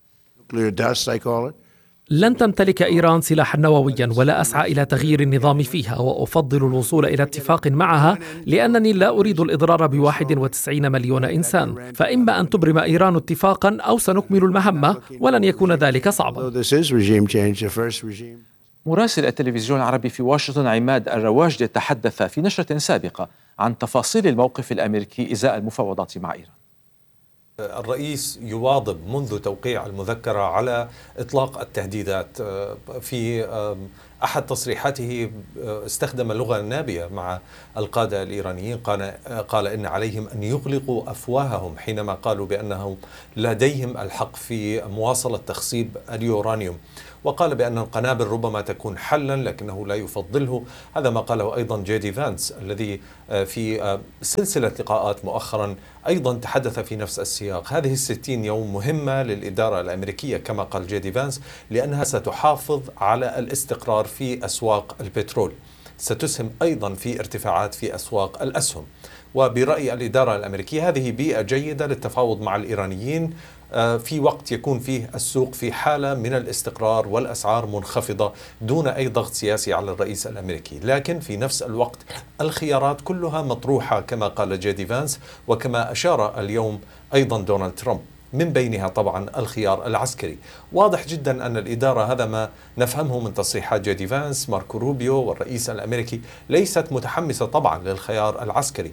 لن تمتلك إيران سلاحا نوويا ولا أسعى إلى تغيير النظام فيها، وأفضل الوصول إلى اتفاق معها لأنني لا أريد الإضرار بواحد وتسعين مليون إنسان. فإما أن تبرم إيران اتفاقا أو سنكمل المهمة، ولن يكون ذلك صعبا. مراسل التلفزيون العربي في واشنطن عماد الرواجدي تحدث في نشرة سابقة عن تفاصيل الموقف الأمريكي إزاء المفاوضات مع إيران. الرئيس يواظب منذ توقيع المذكرة على إطلاق التهديدات. في أحد تصريحاته استخدم اللغة النابية مع القادة الإيرانيين، قال, قال إن عليهم أن يغلقوا أفواههم حينما قالوا بأنهم لديهم الحق في مواصلة تخصيب اليورانيوم، وقال بأن القنابل ربما تكون حلا لكنه لا يفضله. هذا ما قاله أيضا جي دي فانس الذي في سلسلة لقاءات مؤخرا أيضا تحدث في نفس السياق. هذه الستين يوم مهمة للإدارة الأمريكية كما قال جي دي فانس، لأنها ستحافظ على الاستقرار في أسواق البترول، ستسهم أيضا في ارتفاعات في أسواق الأسهم. وبرأي الإدارة الأمريكية هذه بيئة جيدة للتفاوض مع الإيرانيين في وقت يكون فيه السوق في حالة من الاستقرار والأسعار منخفضة دون أي ضغط سياسي على الرئيس الأمريكي. لكن في نفس الوقت الخيارات كلها مطروحة كما قال جي دي فانس وكما أشار اليوم أيضا دونالد ترامب، من بينها طبعا الخيار العسكري. واضح جدا أن الإدارة، هذا ما نفهمه من تصريحات جي دي فانس، ماركو روبيو والرئيس الأمريكي، ليست متحمسة طبعا للخيار العسكري.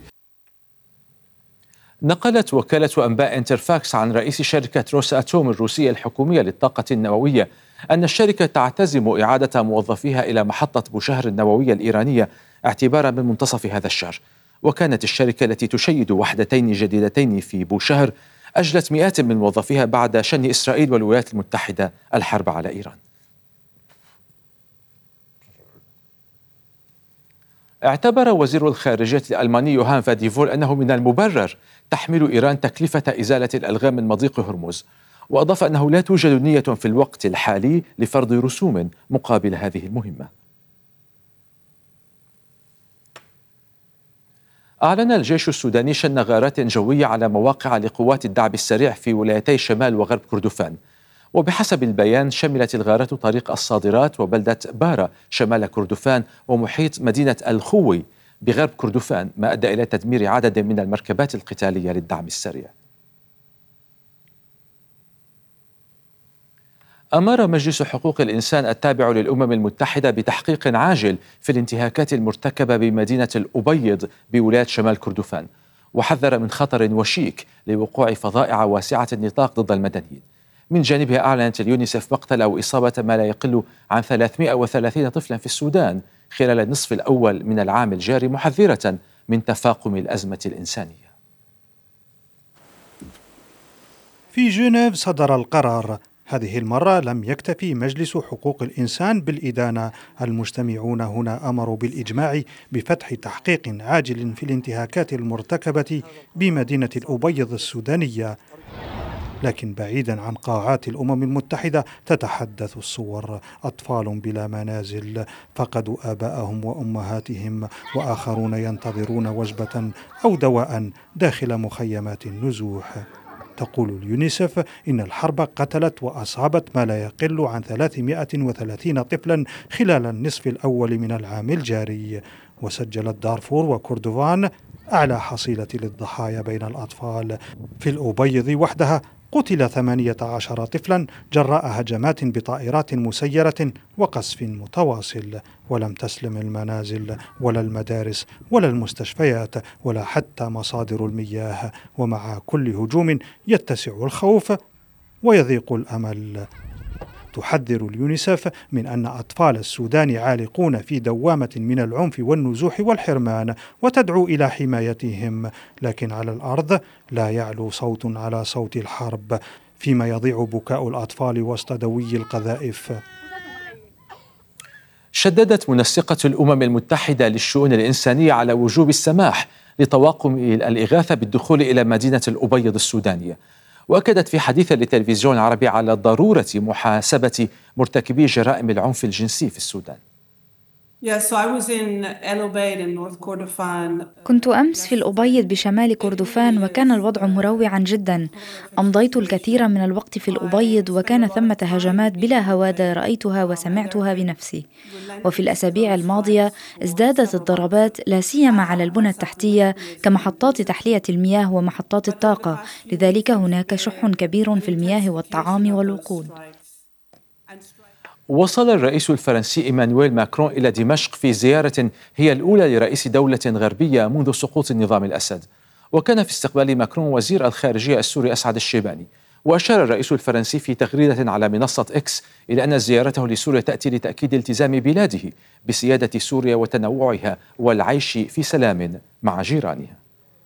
نقلت وكالة أنباء انترفاكس عن رئيس شركة روس أتوم الروسية الحكومية للطاقة النووية أن الشركة تعتزم إعادة موظفيها إلى محطة بوشهر النووية الإيرانية اعتبارا من منتصف هذا الشهر. وكانت الشركة التي تشيد وحدتين جديدتين في بوشهر أجلت مئات من موظفيها بعد شن إسرائيل والولايات المتحدة الحرب على إيران. اعتبر وزير الخارجية الألماني يوهان فاديفول أنه من المبرر تحمل إيران تكلفة إزالة الألغام من مضيق هرمز، وأضاف أنه لا توجد نية في الوقت الحالي لفرض رسوم مقابل هذه المهمة. أعلن الجيش السوداني شن غارات جوية على مواقع لقوات الدعم السريع في ولايتي شمال وغرب كردفان، وبحسب البيان شملت الغارات طريق الصادرات وبلدة بارا شمال كردفان ومحيط مدينة الخوي بغرب كردفان، ما أدى إلى تدمير عدد من المركبات القتالية للدعم السريع. أمر مجلس حقوق الإنسان التابع للأمم المتحدة بتحقيق عاجل في الانتهاكات المرتكبة بمدينة الأبيض بولاية شمال كردفان، وحذر من خطر وشيك لوقوع فظائع واسعة النطاق ضد المدنيين. من جانبها أعلنت اليونيسف مقتل أو إصابة ما لا يقل عن ثلاثمئة وثلاثين طفلا في السودان خلال النصف الأول من العام الجاري، محذرة من تفاقم الأزمة الإنسانية. في جنيف صدر القرار. هذه المرة لم يكتفي مجلس حقوق الإنسان بالإدانة، المجتمعون هنا أمروا بالإجماع بفتح تحقيق عاجل في الانتهاكات المرتكبة بمدينة الأبيض السودانية. لكن بعيدا عن قاعات الأمم المتحدة تتحدث الصور: أطفال بلا منازل فقدوا آباءهم وأمهاتهم، وآخرون ينتظرون وجبة أو دواء داخل مخيمات النزوح. تقول اليونيسف إن الحرب قتلت وأصابت ما لا يقل عن ثلاثمئة وثلاثين طفلا خلال النصف الأول من العام الجاري، وسجلت دارفور وكردفان أعلى حصيلة للضحايا بين الأطفال. في الأبيض وحدها قتل ثمانية عشر طفلا جراء هجمات بطائرات مسيرة وقصف متواصل، ولم تسلم المنازل ولا المدارس ولا المستشفيات ولا حتى مصادر المياه، ومع كل هجوم يتسع الخوف ويضيق الأمل. تحذر اليونيسف من أن أطفال السودان عالقون في دوامة من العنف والنزوح والحرمان، وتدعو إلى حمايتهم، لكن على الأرض لا يعلو صوت على صوت الحرب، فيما يضيع بكاء الأطفال وسط دوي القذائف. شددت منسقة الأمم المتحدة للشؤون الإنسانية على وجوب السماح لطواقم الإغاثة بالدخول إلى مدينة الأبيض السودانية، وأكدت في حديث للتلفزيون العربي على ضرورة محاسبة مرتكبي جرائم العنف الجنسي في السودان. كنت أمس في الأبيض بشمال كردفان وكان الوضع مروعا جدا. أمضيت الكثير من الوقت في الأبيض وكان ثمة هجمات بلا هوادة رأيتها وسمعتها بنفسي. وفي الأسابيع الماضية ازدادت الضربات لا سيما على البنى التحتية كمحطات تحلية المياه ومحطات الطاقة، لذلك هناك شح كبير في المياه والطعام والوقود. وصل الرئيس الفرنسي إيمانويل ماكرون إلى دمشق في زيارة هي الأولى لرئيس دولة غربية منذ سقوط النظام الأسد. وكان في استقبال ماكرون وزير الخارجية السوري أسعد الشيباني. وأشار الرئيس الفرنسي في تغريدة على منصة إكس إلى أن زيارته لسوريا تأتي لتأكيد التزام بلاده بسيادة سوريا وتنوعها والعيش في سلام مع جيرانها.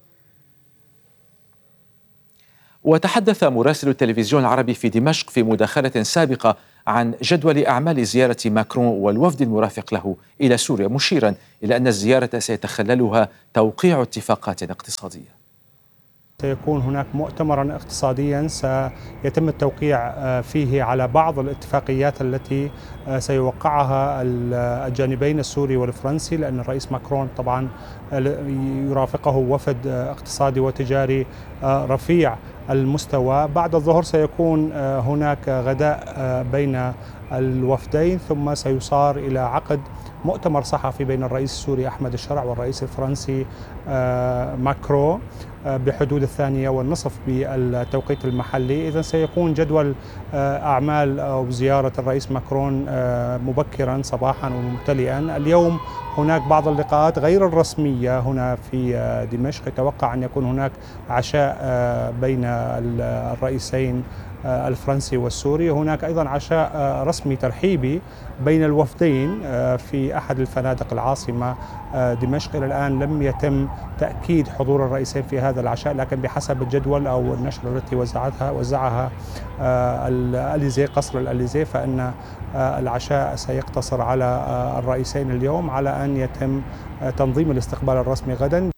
وتحدث مراسل التلفزيون العربي في دمشق في مداخلة سابقة عن جدول أعمال زيارة ماكرون والوفد المرافق له إلى سوريا، مشيرا إلى أن الزيارة سيتخللها توقيع اتفاقات اقتصادية. سيكون هناك مؤتمرا اقتصاديا سيتم التوقيع فيه على بعض الاتفاقيات التي سيوقعها الجانبين السوري والفرنسي، لأن الرئيس ماكرون طبعا يرافقه وفد اقتصادي وتجاري رفيع المستوى. بعد الظهر سيكون هناك غداء بين الوفدين، ثم سيصار إلى عقد مؤتمر صحفي بين الرئيس السوري أحمد الشرع والرئيس الفرنسي ماكرون بحدود الثانية والنصف بالتوقيت المحلي. إذن سيكون جدول أعمال أو زيارة الرئيس ماكرون مبكرا صباحا وممتلئا. اليوم هناك بعض اللقاءات غير الرسمية هنا في دمشق، يتوقع أن يكون هناك عشاء بين الرئيسين الفرنسي والسوري. هناك أيضا عشاء رسمي ترحيبي بين الوفدين في أحد الفنادق العاصمة دمشق. إلى الآن لم يتم تأكيد حضور الرئيسين في هذا العشاء، لكن بحسب الجدول أو النشرة التي وزعتها وزعها الأليزي قصر الأليزي فإن العشاء سيقتصر على الرئيسين اليوم، على أن يتم تنظيم الاستقبال الرسمي غدا.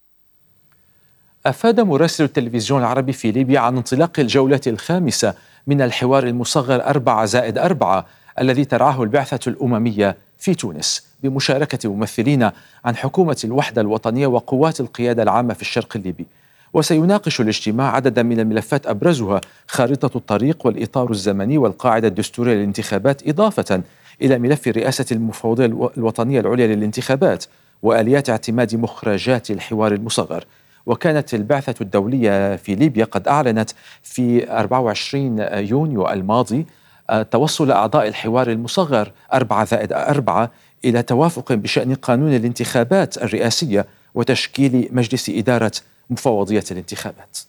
أفاد مراسل التلفزيون العربي في ليبيا عن انطلاق الجولة الخامسة من الحوار المصغر أربعة زائد أربعة الذي ترعاه البعثة الأممية في تونس بمشاركة ممثلين عن حكومة الوحدة الوطنية وقوات القيادة العامة في الشرق الليبي. وسيناقش الاجتماع عددا من الملفات أبرزها خارطة الطريق والإطار الزمني والقاعدة الدستورية للانتخابات، إضافة إلى ملف رئاسة المفوضية الوطنية العليا للانتخابات وآليات اعتماد مخرجات الحوار المصغر. وكانت البعثة الدولية في ليبيا قد أعلنت في أربعة وعشرين يونيو الماضي توصل أعضاء الحوار المصغر أربعة زائد أربعة إلى توافق بشأن قانون الانتخابات الرئاسية وتشكيل مجلس إدارة مفوضية الانتخابات.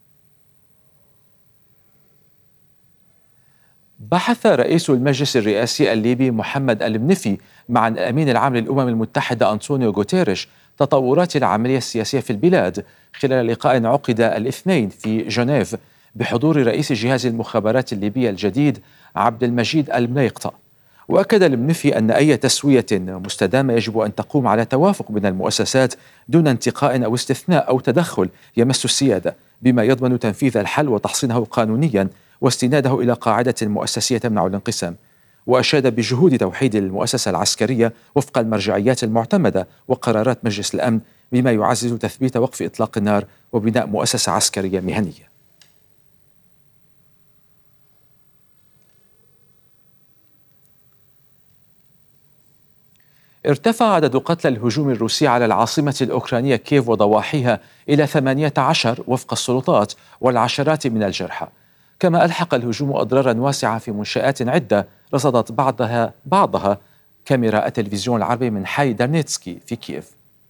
بحث رئيس المجلس الرئاسي الليبي محمد المنفي مع الأمين العام للأمم المتحدة أنطونيو غوتيريش تطورات العملية السياسية في البلاد خلال لقاء عقد الاثنين في جنيف بحضور رئيس جهاز المخابرات الليبية الجديد عبد المجيد المنيقطة. وأكد المنفي أن أي تسوية مستدامة يجب أن تقوم على توافق بين المؤسسات دون انتقاء أو استثناء أو تدخل يمس السيادة، بما يضمن تنفيذ الحل وتحصينه قانونيا واستناده إلى قاعدة مؤسسية تمنع الانقسام. وأشاد بجهود توحيد المؤسسة العسكرية وفق المرجعيات المعتمدة وقرارات مجلس الأمن، بما يعزز تثبيت وقف إطلاق النار وبناء مؤسسة عسكرية مهنية. ارتفع عدد قتلى الهجوم الروسي على العاصمة الأوكرانية كييف وضواحيها إلى ثمانية عشر وفق السلطات، والعشرات من الجرحى. كما ألحق الهجوم أضرارا واسعة في منشآت عدة رصدت بعضها بعضها كاميرا التلفزيون العربي من حي دارنيتسكي في كييف.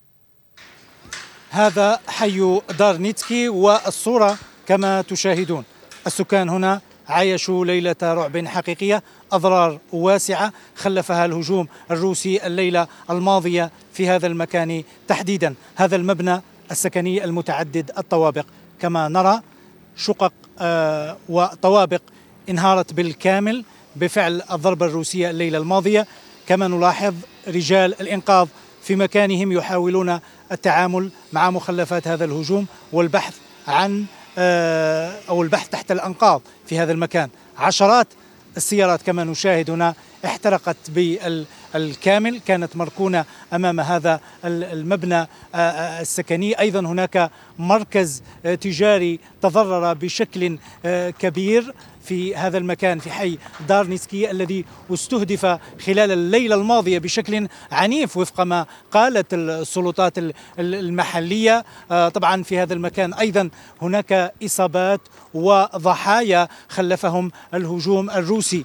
هذا حي دارنيتسكي، والصورة كما تشاهدون السكان هنا عايشوا ليلة رعب حقيقية، أضرار واسعة خلفها الهجوم الروسي الليلة الماضية في هذا المكان تحديدا، هذا المبنى السكني المتعدد الطوابق. كما نرى شقق آه وطوابق انهارت بالكامل بفعل الضربة الروسية الليلة الماضية. كما نلاحظ رجال الإنقاذ في مكانهم يحاولون التعامل مع مخلفات هذا الهجوم والبحث عن آه أو البحث تحت الأنقاض في هذا المكان. عشرات السيارات كما نشاهد هنا احترقت بالكامل، كانت مركونة أمام هذا المبنى السكني. أيضا هناك مركز تجاري تضرر بشكل كبير في هذا المكان في حي دارنيتسكي الذي استهدف خلال الليلة الماضية بشكل عنيف وفق ما قالت السلطات المحلية. طبعا في هذا المكان أيضا هناك إصابات وضحايا خلفهم الهجوم الروسي.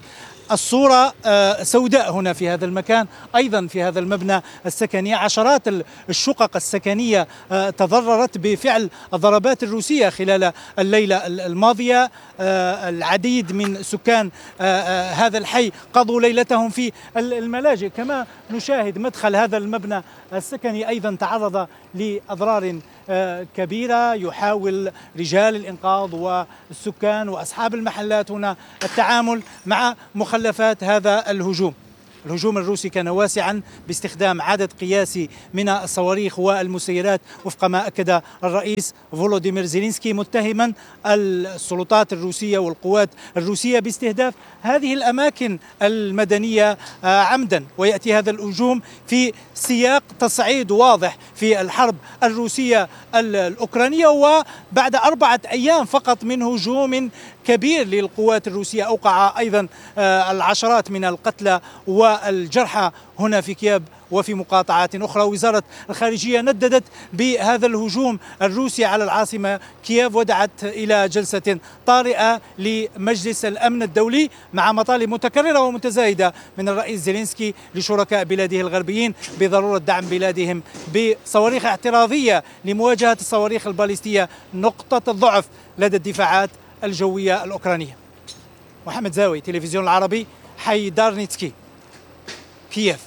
الصورة سوداء هنا في هذا المكان، أيضا في هذا المبنى السكني عشرات الشقق السكنية تضررت بفعل الضربات الروسية خلال الليلة الماضية. العديد من سكان هذا الحي قضوا ليلتهم في الملاجئ. كما نشاهد مدخل هذا المبنى السكني أيضا تعرض لأضرار كبيرة. يحاول رجال الإنقاذ والسكان وأصحاب المحلات هنا التعامل مع مخلفات هذا الهجوم. الهجوم الروسي كان واسعا باستخدام عدد قياسي من الصواريخ والمسيرات وفق ما أكد الرئيس فولوديمير زيلينسكي، متهما السلطات الروسية والقوات الروسية باستهداف هذه الأماكن المدنية عمدا. ويأتي هذا الهجوم في سياق تصعيد واضح في الحرب الروسية الأوكرانية، وبعد أربعة أيام فقط من هجوم كبير للقوات الروسية أوقع أيضا العشرات من القتلى والجرحى هنا في كييف وفي مقاطعات أخرى. وزارة الخارجية نددت بهذا الهجوم الروسي على العاصمة كييف ودعت إلى جلسة طارئة لمجلس الأمن الدولي مع مطالب متكررة ومتزايدة من الرئيس زيلينسكي لشركاء بلاده الغربيين بضرورة دعم بلادهم بصواريخ اعتراضية لمواجهة الصواريخ الباليستية، نقطة الضعف لدى الدفاعات الجوية الأوكرانية. محمد زاوي، تلفزيون العربي، حي دارنيتسكي، كييف.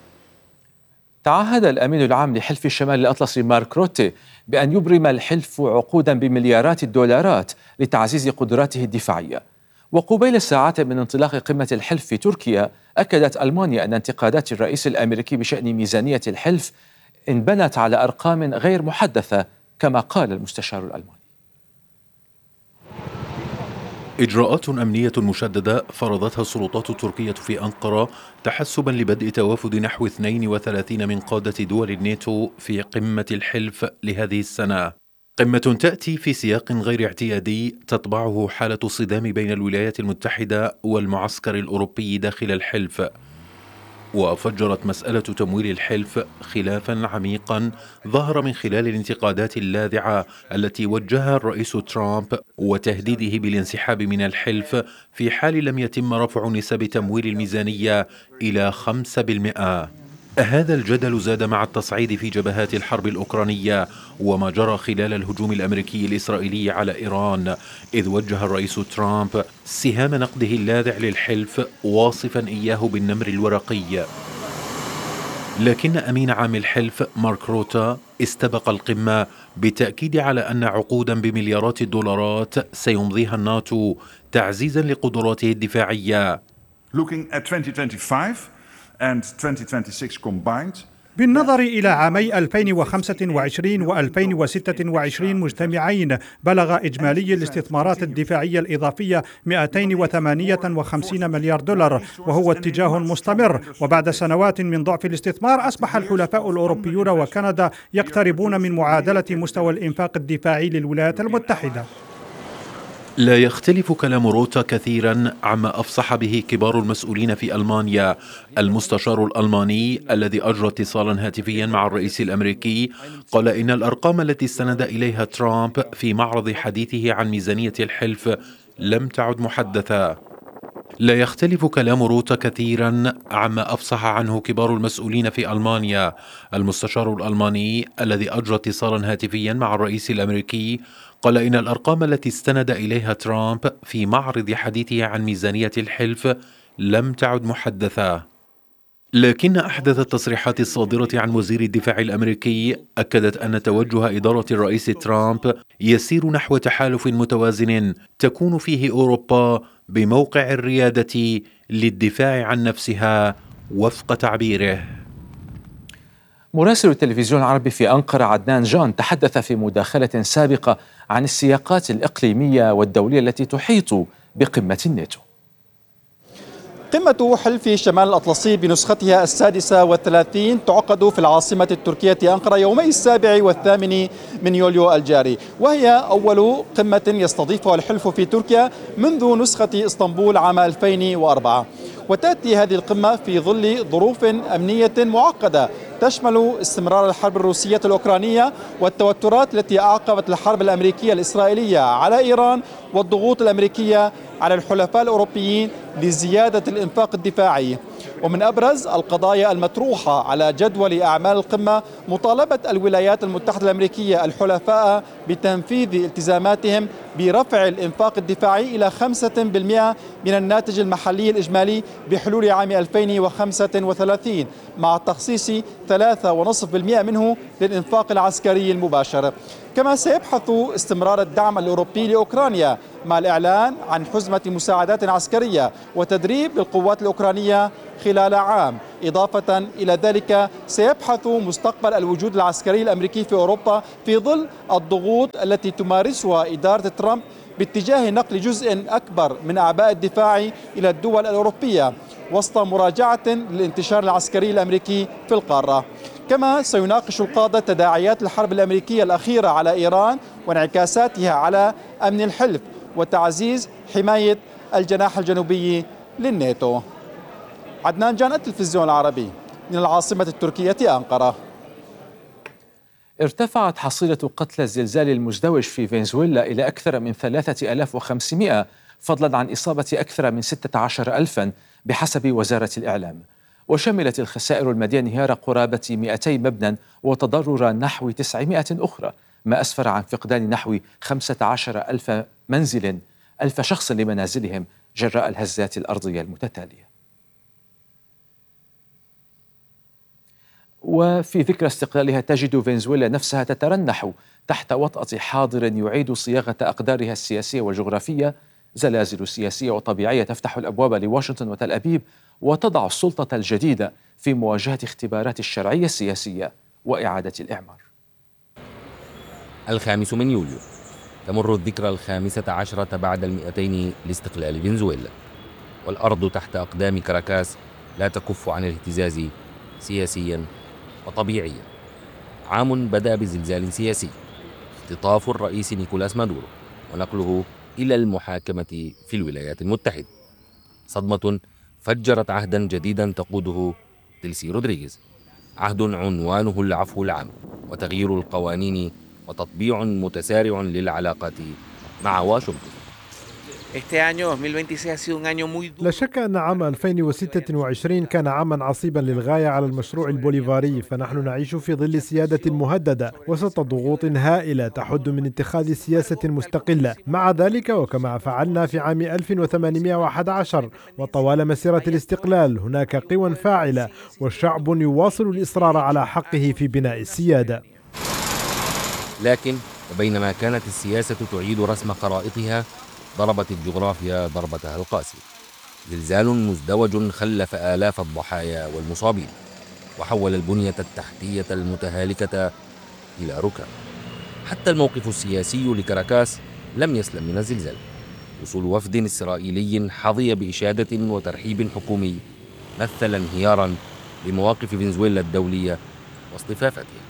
تعهد الأمين العام لحلف الشمال الأطلسي مارك روتي بأن يبرم الحلف عقودا بمليارات الدولارات لتعزيز قدراته الدفاعية. وقبيل ساعات من انطلاق قمة الحلف في تركيا، أكدت ألمانيا أن انتقادات الرئيس الأمريكي بشأن ميزانية الحلف انبنت على أرقام غير محدثة، كما قال المستشار الألماني. إجراءات أمنية مشددة فرضتها السلطات التركية في أنقرة تحسبا لبدء توافد نحو اثنين وثلاثين من قادة دول الناتو في قمة الحلف لهذه السنة. قمة تأتي في سياق غير اعتيادي تتبعه حالة الصدام بين الولايات المتحدة والمعسكر الأوروبي داخل الحلف. وفجرت مسألة تمويل الحلف خلافا عميقا ظهر من خلال الانتقادات اللاذعة التي وجهها الرئيس ترامب وتهديده بالانسحاب من الحلف في حال لم يتم رفع نسب تمويل الميزانية إلى خمسة بالمئة. هذا الجدل زاد مع التصعيد في جبهات الحرب الأوكرانية وما جرى خلال الهجوم الأمريكي الإسرائيلي على إيران، إذ وجه الرئيس ترامب سهام نقده اللاذع للحلف واصفا إياه بالنمر الورقي. لكن أمين عام الحلف مارك روتا استبق القمة بالتأكيد على أن عقودا بمليارات الدولارات سيمضيها الناتو تعزيزا لقدراته الدفاعية. Looking at twenty twenty-five and twenty twenty-six combined. بالنظر إلى عامي ألفين وخمسة وعشرين وألفين وستة وعشرين مجتمعين، بلغ إجمالي الاستثمارات الدفاعية الإضافية مئتين وثمانية وخمسين مليار دولار، وهو اتجاه مستمر. وبعد سنوات من ضعف الاستثمار، أصبح الحلفاء الأوروبيون وكندا يقتربون من معادلة مستوى الإنفاق الدفاعي للولايات المتحدة. لا يختلف كلام روتا كثيرا عما أفصح به كبار المسؤولين في ألمانيا. المستشار الألماني الذي أجرى اتصالا هاتفيا مع الرئيس الأمريكي قال إن الأرقام التي استند إليها ترامب في معرض حديثه عن ميزانية الحلف لم تعد محدثة. لا يختلف كلام روتا كثيرا عما أفصح عنه كبار المسؤولين في ألمانيا. المستشار الألماني الذي أجرى اتصالا هاتفيا مع الرئيس الأمريكي قال إن الأرقام التي استند إليها ترامب في معرض حديثه عن ميزانية الحلف لم تعد محدثة. لكن أحدث التصريحات الصادرة عن وزير الدفاع الأمريكي أكدت أن توجه إدارة الرئيس ترامب يسير نحو تحالف متوازن تكون فيه أوروبا بموقع الريادة للدفاع عن نفسها وفق تعبيره. مراسل التلفزيون العربي في أنقرة عدنان جان تحدث في مداخلة سابقة عن السياقات الإقليمية والدولية التي تحيط بقمة الناتو. قمة حلف شمال الأطلسي بنسختها السادسة والثلاثين تعقد في العاصمة التركية أنقرة يومي السابع والثامن من يوليو الجاري، وهي أول قمة يستضيفها الحلف في تركيا منذ نسخة اسطنبول عام ألفين وأربعة. وتأتي هذه القمة في ظل ظروف أمنية معقدة تشمل استمرار الحرب الروسية الأوكرانية والتوترات التي أعقبت الحرب الأمريكية الإسرائيلية على إيران والضغوط الأمريكية على الحلفاء الأوروبيين لزيادة الإنفاق الدفاعي. ومن أبرز القضايا المطروحة على جدول أعمال القمة مطالبة الولايات المتحدة الأمريكية الحلفاء بتنفيذ التزاماتهم برفع الإنفاق الدفاعي إلى خمسة بالمئة من الناتج المحلي الإجمالي بحلول عام ألفين وخمسة وثلاثين، مع تخصيص ثلاثة فاصلة خمسة بالمئة منه للإنفاق العسكري المباشر. كما سيبحث استمرار الدعم الأوروبي لأوكرانيا مع الإعلان عن حزمة مساعدات عسكرية وتدريب للقوات الأوكرانية خلال عام. إضافة إلى ذلك سيبحث مستقبل الوجود العسكري الأمريكي في أوروبا في ظل الضغوط التي تمارسها إدارة ترامب باتجاه نقل جزء أكبر من أعباء الدفاع إلى الدول الأوروبية وسط مراجعة للانتشار العسكري الأمريكي في القارة. كما سيناقش القادة تداعيات الحرب الأمريكية الأخيرة على إيران وانعكاساتها على أمن الحلف وتعزيز حماية الجناح الجنوبي للناتو. عدنان جان، التلفزيون العربي، من العاصمة التركية أنقرة. ارتفعت حصيلة قتلى الزلزال المزدوج في فنزويلا إلى أكثر من ثلاثة آلاف وخمسمئة، فضلا عن إصابة أكثر من ستة عشر ألفا بحسب وزارة الإعلام. وشملت الخسائر المادية انهيار قرابة مئتي مبنى وتضرر نحو تسعمئة أخرى، ما أسفر عن فقدان نحو خمسة عشر ألف منزل ألف شخص لمنازلهم جراء الهزات الأرضية المتتالية. وفي ذكرى استقلالها تجد فنزويلا نفسها تترنح تحت وطأة حاضر يعيد صياغة أقدارها السياسية والجغرافية. زلازل سياسية وطبيعية تفتح الأبواب لواشنطن وتل أبيب وتضع السلطة الجديدة في مواجهة اختبارات الشرعية السياسية وإعادة الإعمار. الخامس من يوليو تمر الذكرى الخامسة عشرة بعد المئتين لاستقلال فنزويلا، والأرض تحت أقدام كاراكاس لا تكف عن الاهتزاز سياسيا وطبيعيا. عام بدأ بزلزال سياسي، اختطاف الرئيس نيكولاس مادورو ونقله إلى المحاكمة في الولايات المتحدة. صدمة فجرت عهدا جديدا تقوده ديلسي رودريغيز، عهد عنوانه العفو العام وتغيير القوانين وتطبيع متسارع للعلاقات مع واشنطن. لا شك أن عام ألفين وستة وعشرين كان عاما عصيبا للغاية على المشروع البوليفاري، فنحن نعيش في ظل سيادة مهددة وسط ضغوط هائلة تحد من اتخاذ سياسة مستقلة. مع ذلك وكما فعلنا في عام ألف وثمانمئة وأحد عشر وطوال مسيرة الاستقلال هناك قوى فاعلة والشعب يواصل الإصرار على حقه في بناء السيادة. لكن وبينما كانت السياسة تعيد رسم خرائطها، ضربت الجغرافيا ضربتها القاسية. زلزال مزدوج خلف آلاف الضحايا والمصابين وحول البنية التحتية المتهالكة إلى ركام. حتى الموقف السياسي لكاراكاس لم يسلم من الزلزال. وصول وفد إسرائيلي حظي بإشادة وترحيب حكومي مثل انهيارا لمواقف فنزويلا الدولية واصطفافتها.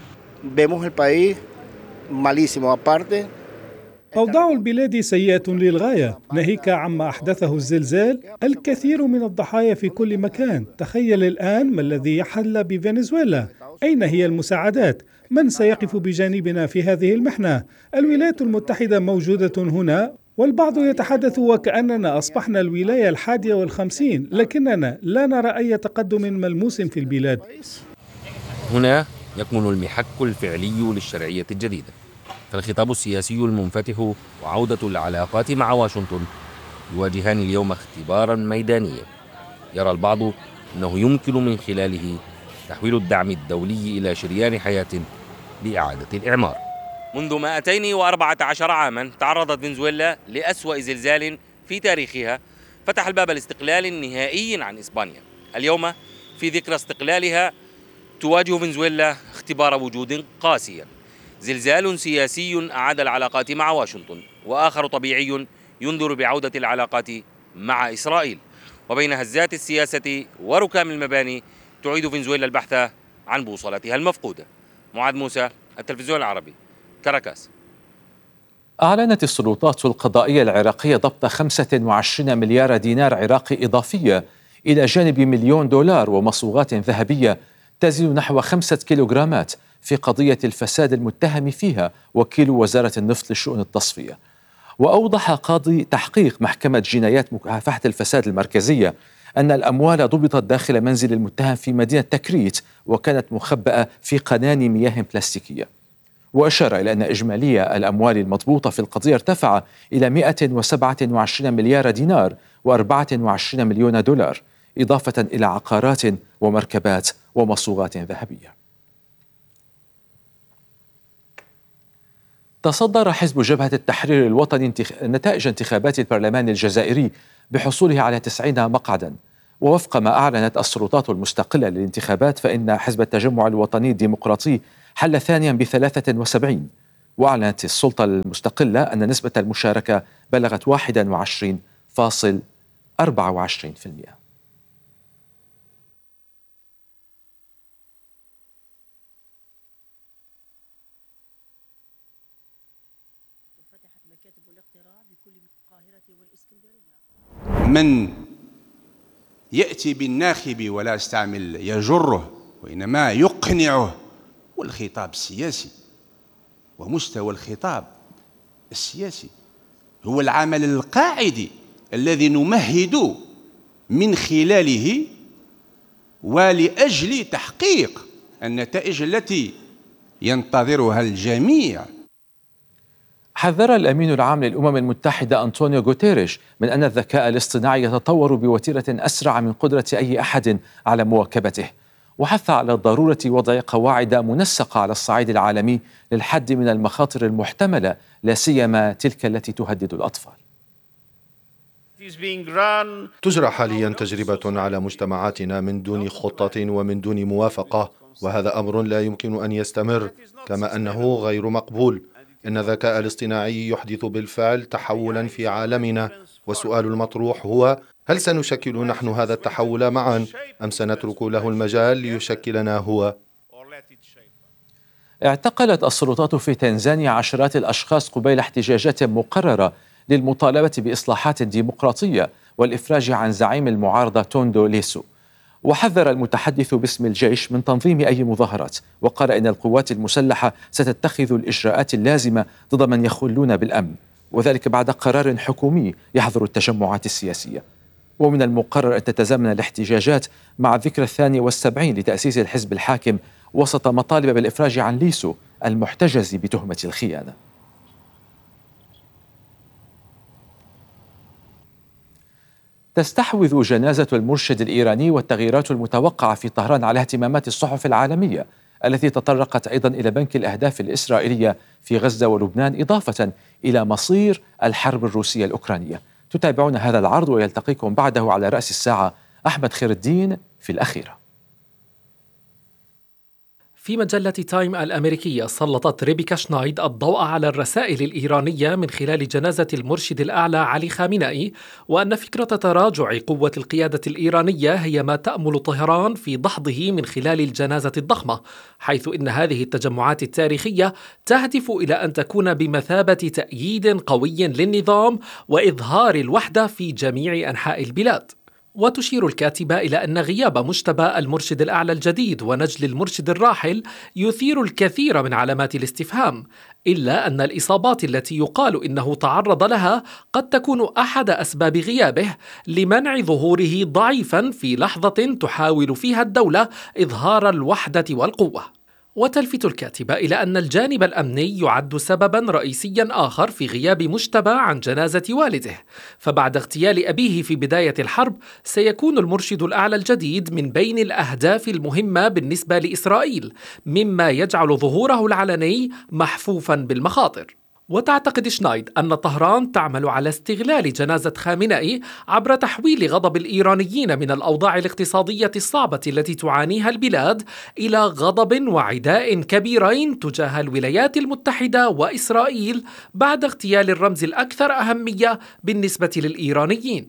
أوضاع البلاد سيئة للغاية، ناهيك عما أحدثه الزلزال. الكثير من الضحايا في كل مكان. تخيل الآن ما الذي يحل بفنزويلا. أين هي المساعدات؟ من سيقف بجانبنا في هذه المحنة؟ الولايات المتحدة موجودة هنا، والبعض يتحدث وكأننا أصبحنا الولاية الحادية والخمسين، لكننا لا نرى أي تقدم ملموس في البلاد. هنا يكمن المحك الفعلي للشرعية الجديدة. فالخطاب السياسي المنفتح وعودة العلاقات مع واشنطن يواجهان اليوم اختبارا ميدانيا. يرى البعض أنه يمكن من خلاله تحويل الدعم الدولي إلى شريان حياة لإعادة الإعمار. منذ مئتين وأربعة عشر عاما تعرضت فنزويلا لأسوأ زلزال في تاريخها فتح الباب الاستقلال النهائي عن إسبانيا. اليوم في ذكرى استقلالها تواجه فنزويلا اختبار وجود قاسيا. زلزال سياسي أعاد العلاقات مع واشنطن، وآخر طبيعي ينذر بعودة العلاقات مع إسرائيل. وبين هزات السياسة وركام المباني تعيد فنزويلا البحث عن بوصلتها المفقودة. معاذ موسى، التلفزيون العربي، كاراكاس. أعلنت السلطات القضائية العراقية ضبط خمسة وعشرين مليار دينار عراقي إضافية إلى جانب مليون دولار ومصوغات ذهبية تزن نحو خمسة كيلوغرامات في قضية الفساد المتهم فيها وكيل وزارة النفط لشؤون التصفية. وأوضح قاضي تحقيق محكمة جنايات مكافحة الفساد المركزية أن الأموال ضبطت داخل منزل المتهم في مدينة تكريت وكانت مخبأة في قنان مياه بلاستيكية. وأشار إلى أن إجمالي الأموال المضبوطة في القضية ارتفع إلى مئة وسبعة وعشرين مليار دينار وأربعة وعشرين مليون دولار، إضافة إلى عقارات ومركبات ومصوغات ذهبية. تصدر حزب جبهة التحرير الوطني انتخ... نتائج انتخابات البرلمان الجزائري بحصوله على تسعين مقعدا. ووفق ما أعلنت السلطات المستقلة للانتخابات فإن حزب التجمع الوطني الديمقراطي حل ثانيا بثلاثة وسبعين. وأعلنت السلطة المستقلة أن نسبة المشاركة بلغت واحد وعشرين فاصلة أربعة وعشرين بالمئة. من يأتي بالناخب ولا استعمل يجره وإنما يقنعه، والخطاب السياسي ومستوى الخطاب السياسي هو العمل القاعدي الذي نمهد من خلاله ولأجل تحقيق النتائج التي ينتظرها الجميع. حذر الأمين العام للأمم المتحدة أنطونيو غوتيريش من أن الذكاء الاصطناعي يتطور بوتيرة أسرع من قدرة أي أحد على مواكبته، وحث على ضرورة وضع قواعد منسقة على الصعيد العالمي للحد من المخاطر المحتملة، لا سيما تلك التي تهدد الأطفال. تجرى حاليا تجربة على مجتمعاتنا من دون خطة ومن دون موافقة، وهذا أمر لا يمكن أن يستمر، كما أنه غير مقبول. إن الذكاء الاصطناعي يحدث بالفعل تحولا في عالمنا، والسؤال المطروح هو: هل سنشكل نحن هذا التحول معا أم سنترك له المجال ليشكلنا هو؟ اعتقلت السلطات في تنزانيا عشرات الأشخاص قبيل احتجاجات مقررة للمطالبة بإصلاحات ديمقراطية والإفراج عن زعيم المعارضة توندو ليسو. وحذر المتحدث باسم الجيش من تنظيم أي مظاهرات، وقال إن القوات المسلحة ستتخذ الإجراءات اللازمة ضد من يخلون بالأمن، وذلك بعد قرار حكومي يحظر التجمعات السياسية. ومن المقرر أن تتزامن الاحتجاجات مع الذكرى الثانية والسبعين لتأسيس الحزب الحاكم وسط مطالب بالإفراج عن ليسو المحتجز بتهمة الخيانة. تستحوذ جنازة المرشد الإيراني والتغييرات المتوقعة في طهران على اهتمامات الصحف العالمية التي تطرقت أيضا إلى بنك الأهداف الإسرائيلية في غزة ولبنان، إضافة إلى مصير الحرب الروسية الأوكرانية. تتابعون هذا العرض ويلتقيكم بعده على رأس الساعة أحمد خير الدين في الأخيرة. في مجلة تايم الأمريكية سلطت ريبيكا شنايد الضوء على الرسائل الإيرانية من خلال جنازة المرشد الأعلى علي خامنئي، وأن فكرة تراجع قوة القيادة الإيرانية هي ما تأمل طهران في دحضه من خلال الجنازة الضخمة، حيث إن هذه التجمعات التاريخية تهدف إلى أن تكون بمثابة تأييد قوي للنظام وإظهار الوحدة في جميع أنحاء البلاد. وتشير الكاتبة إلى أن غياب مجتبى المرشد الأعلى الجديد ونجل المرشد الراحل يثير الكثير من علامات الاستفهام، إلا أن الإصابات التي يقال إنه تعرض لها قد تكون أحد أسباب غيابه لمنع ظهوره ضعيفا في لحظة تحاول فيها الدولة إظهار الوحدة والقوة. وتلفت الكاتبة إلى أن الجانب الأمني يعد سببا رئيسيا آخر في غياب مجتبى عن جنازة والده، فبعد اغتيال أبيه في بداية الحرب سيكون المرشد الأعلى الجديد من بين الأهداف المهمة بالنسبة لإسرائيل، مما يجعل ظهوره العلني محفوفا بالمخاطر. وتعتقد شنايد أن طهران تعمل على استغلال جنازة خامنئي عبر تحويل غضب الإيرانيين من الأوضاع الاقتصادية الصعبة التي تعانيها البلاد إلى غضب وعداء كبيرين تجاه الولايات المتحدة وإسرائيل بعد اغتيال الرمز الأكثر أهمية بالنسبة للإيرانيين.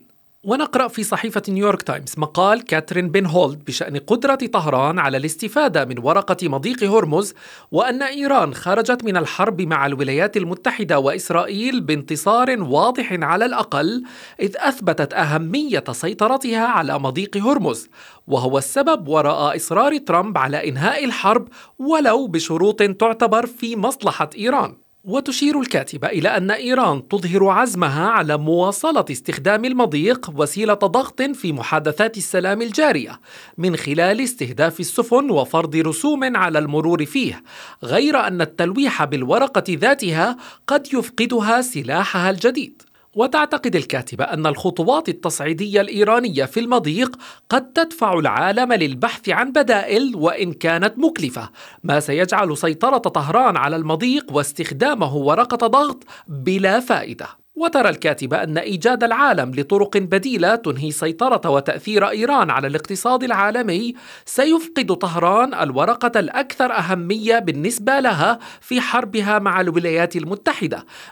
ونقرأ في صحيفة نيويورك تايمز مقال كاترين بن هولد بشأن قدرة طهران على الاستفادة من ورقة مضيق هرمز، وأن إيران خرجت من الحرب مع الولايات المتحدة وإسرائيل بانتصار واضح على الأقل، إذ أثبتت أهمية سيطرتها على مضيق هرمز، وهو السبب وراء إصرار ترامب على إنهاء الحرب ولو بشروط تعتبر في مصلحة إيران. وتشير الكاتبة إلى أن إيران تظهر عزمها على مواصلة استخدام المضيق وسيلة ضغط في محادثات السلام الجارية من خلال استهداف السفن وفرض رسوم على المرور فيه، غير أن التلويح بالورقة ذاتها قد يفقدها سلاحها الجديد. وتعتقد الكاتبة أن الخطوات التصعيدية الإيرانية في المضيق قد تدفع العالم للبحث عن بدائل وإن كانت مكلفة، ما سيجعل سيطرة طهران على المضيق واستخدامه ورقة ضغط بلا فائدة. وترى الكاتبة أن إيجاد العالم لطرق بديلة تنهي سيطرة وتأثير إيران على الاقتصاد العالمي سيفقد طهران الورقة الأكثر أهمية بالنسبة لها في حربها مع الولايات المتحدة،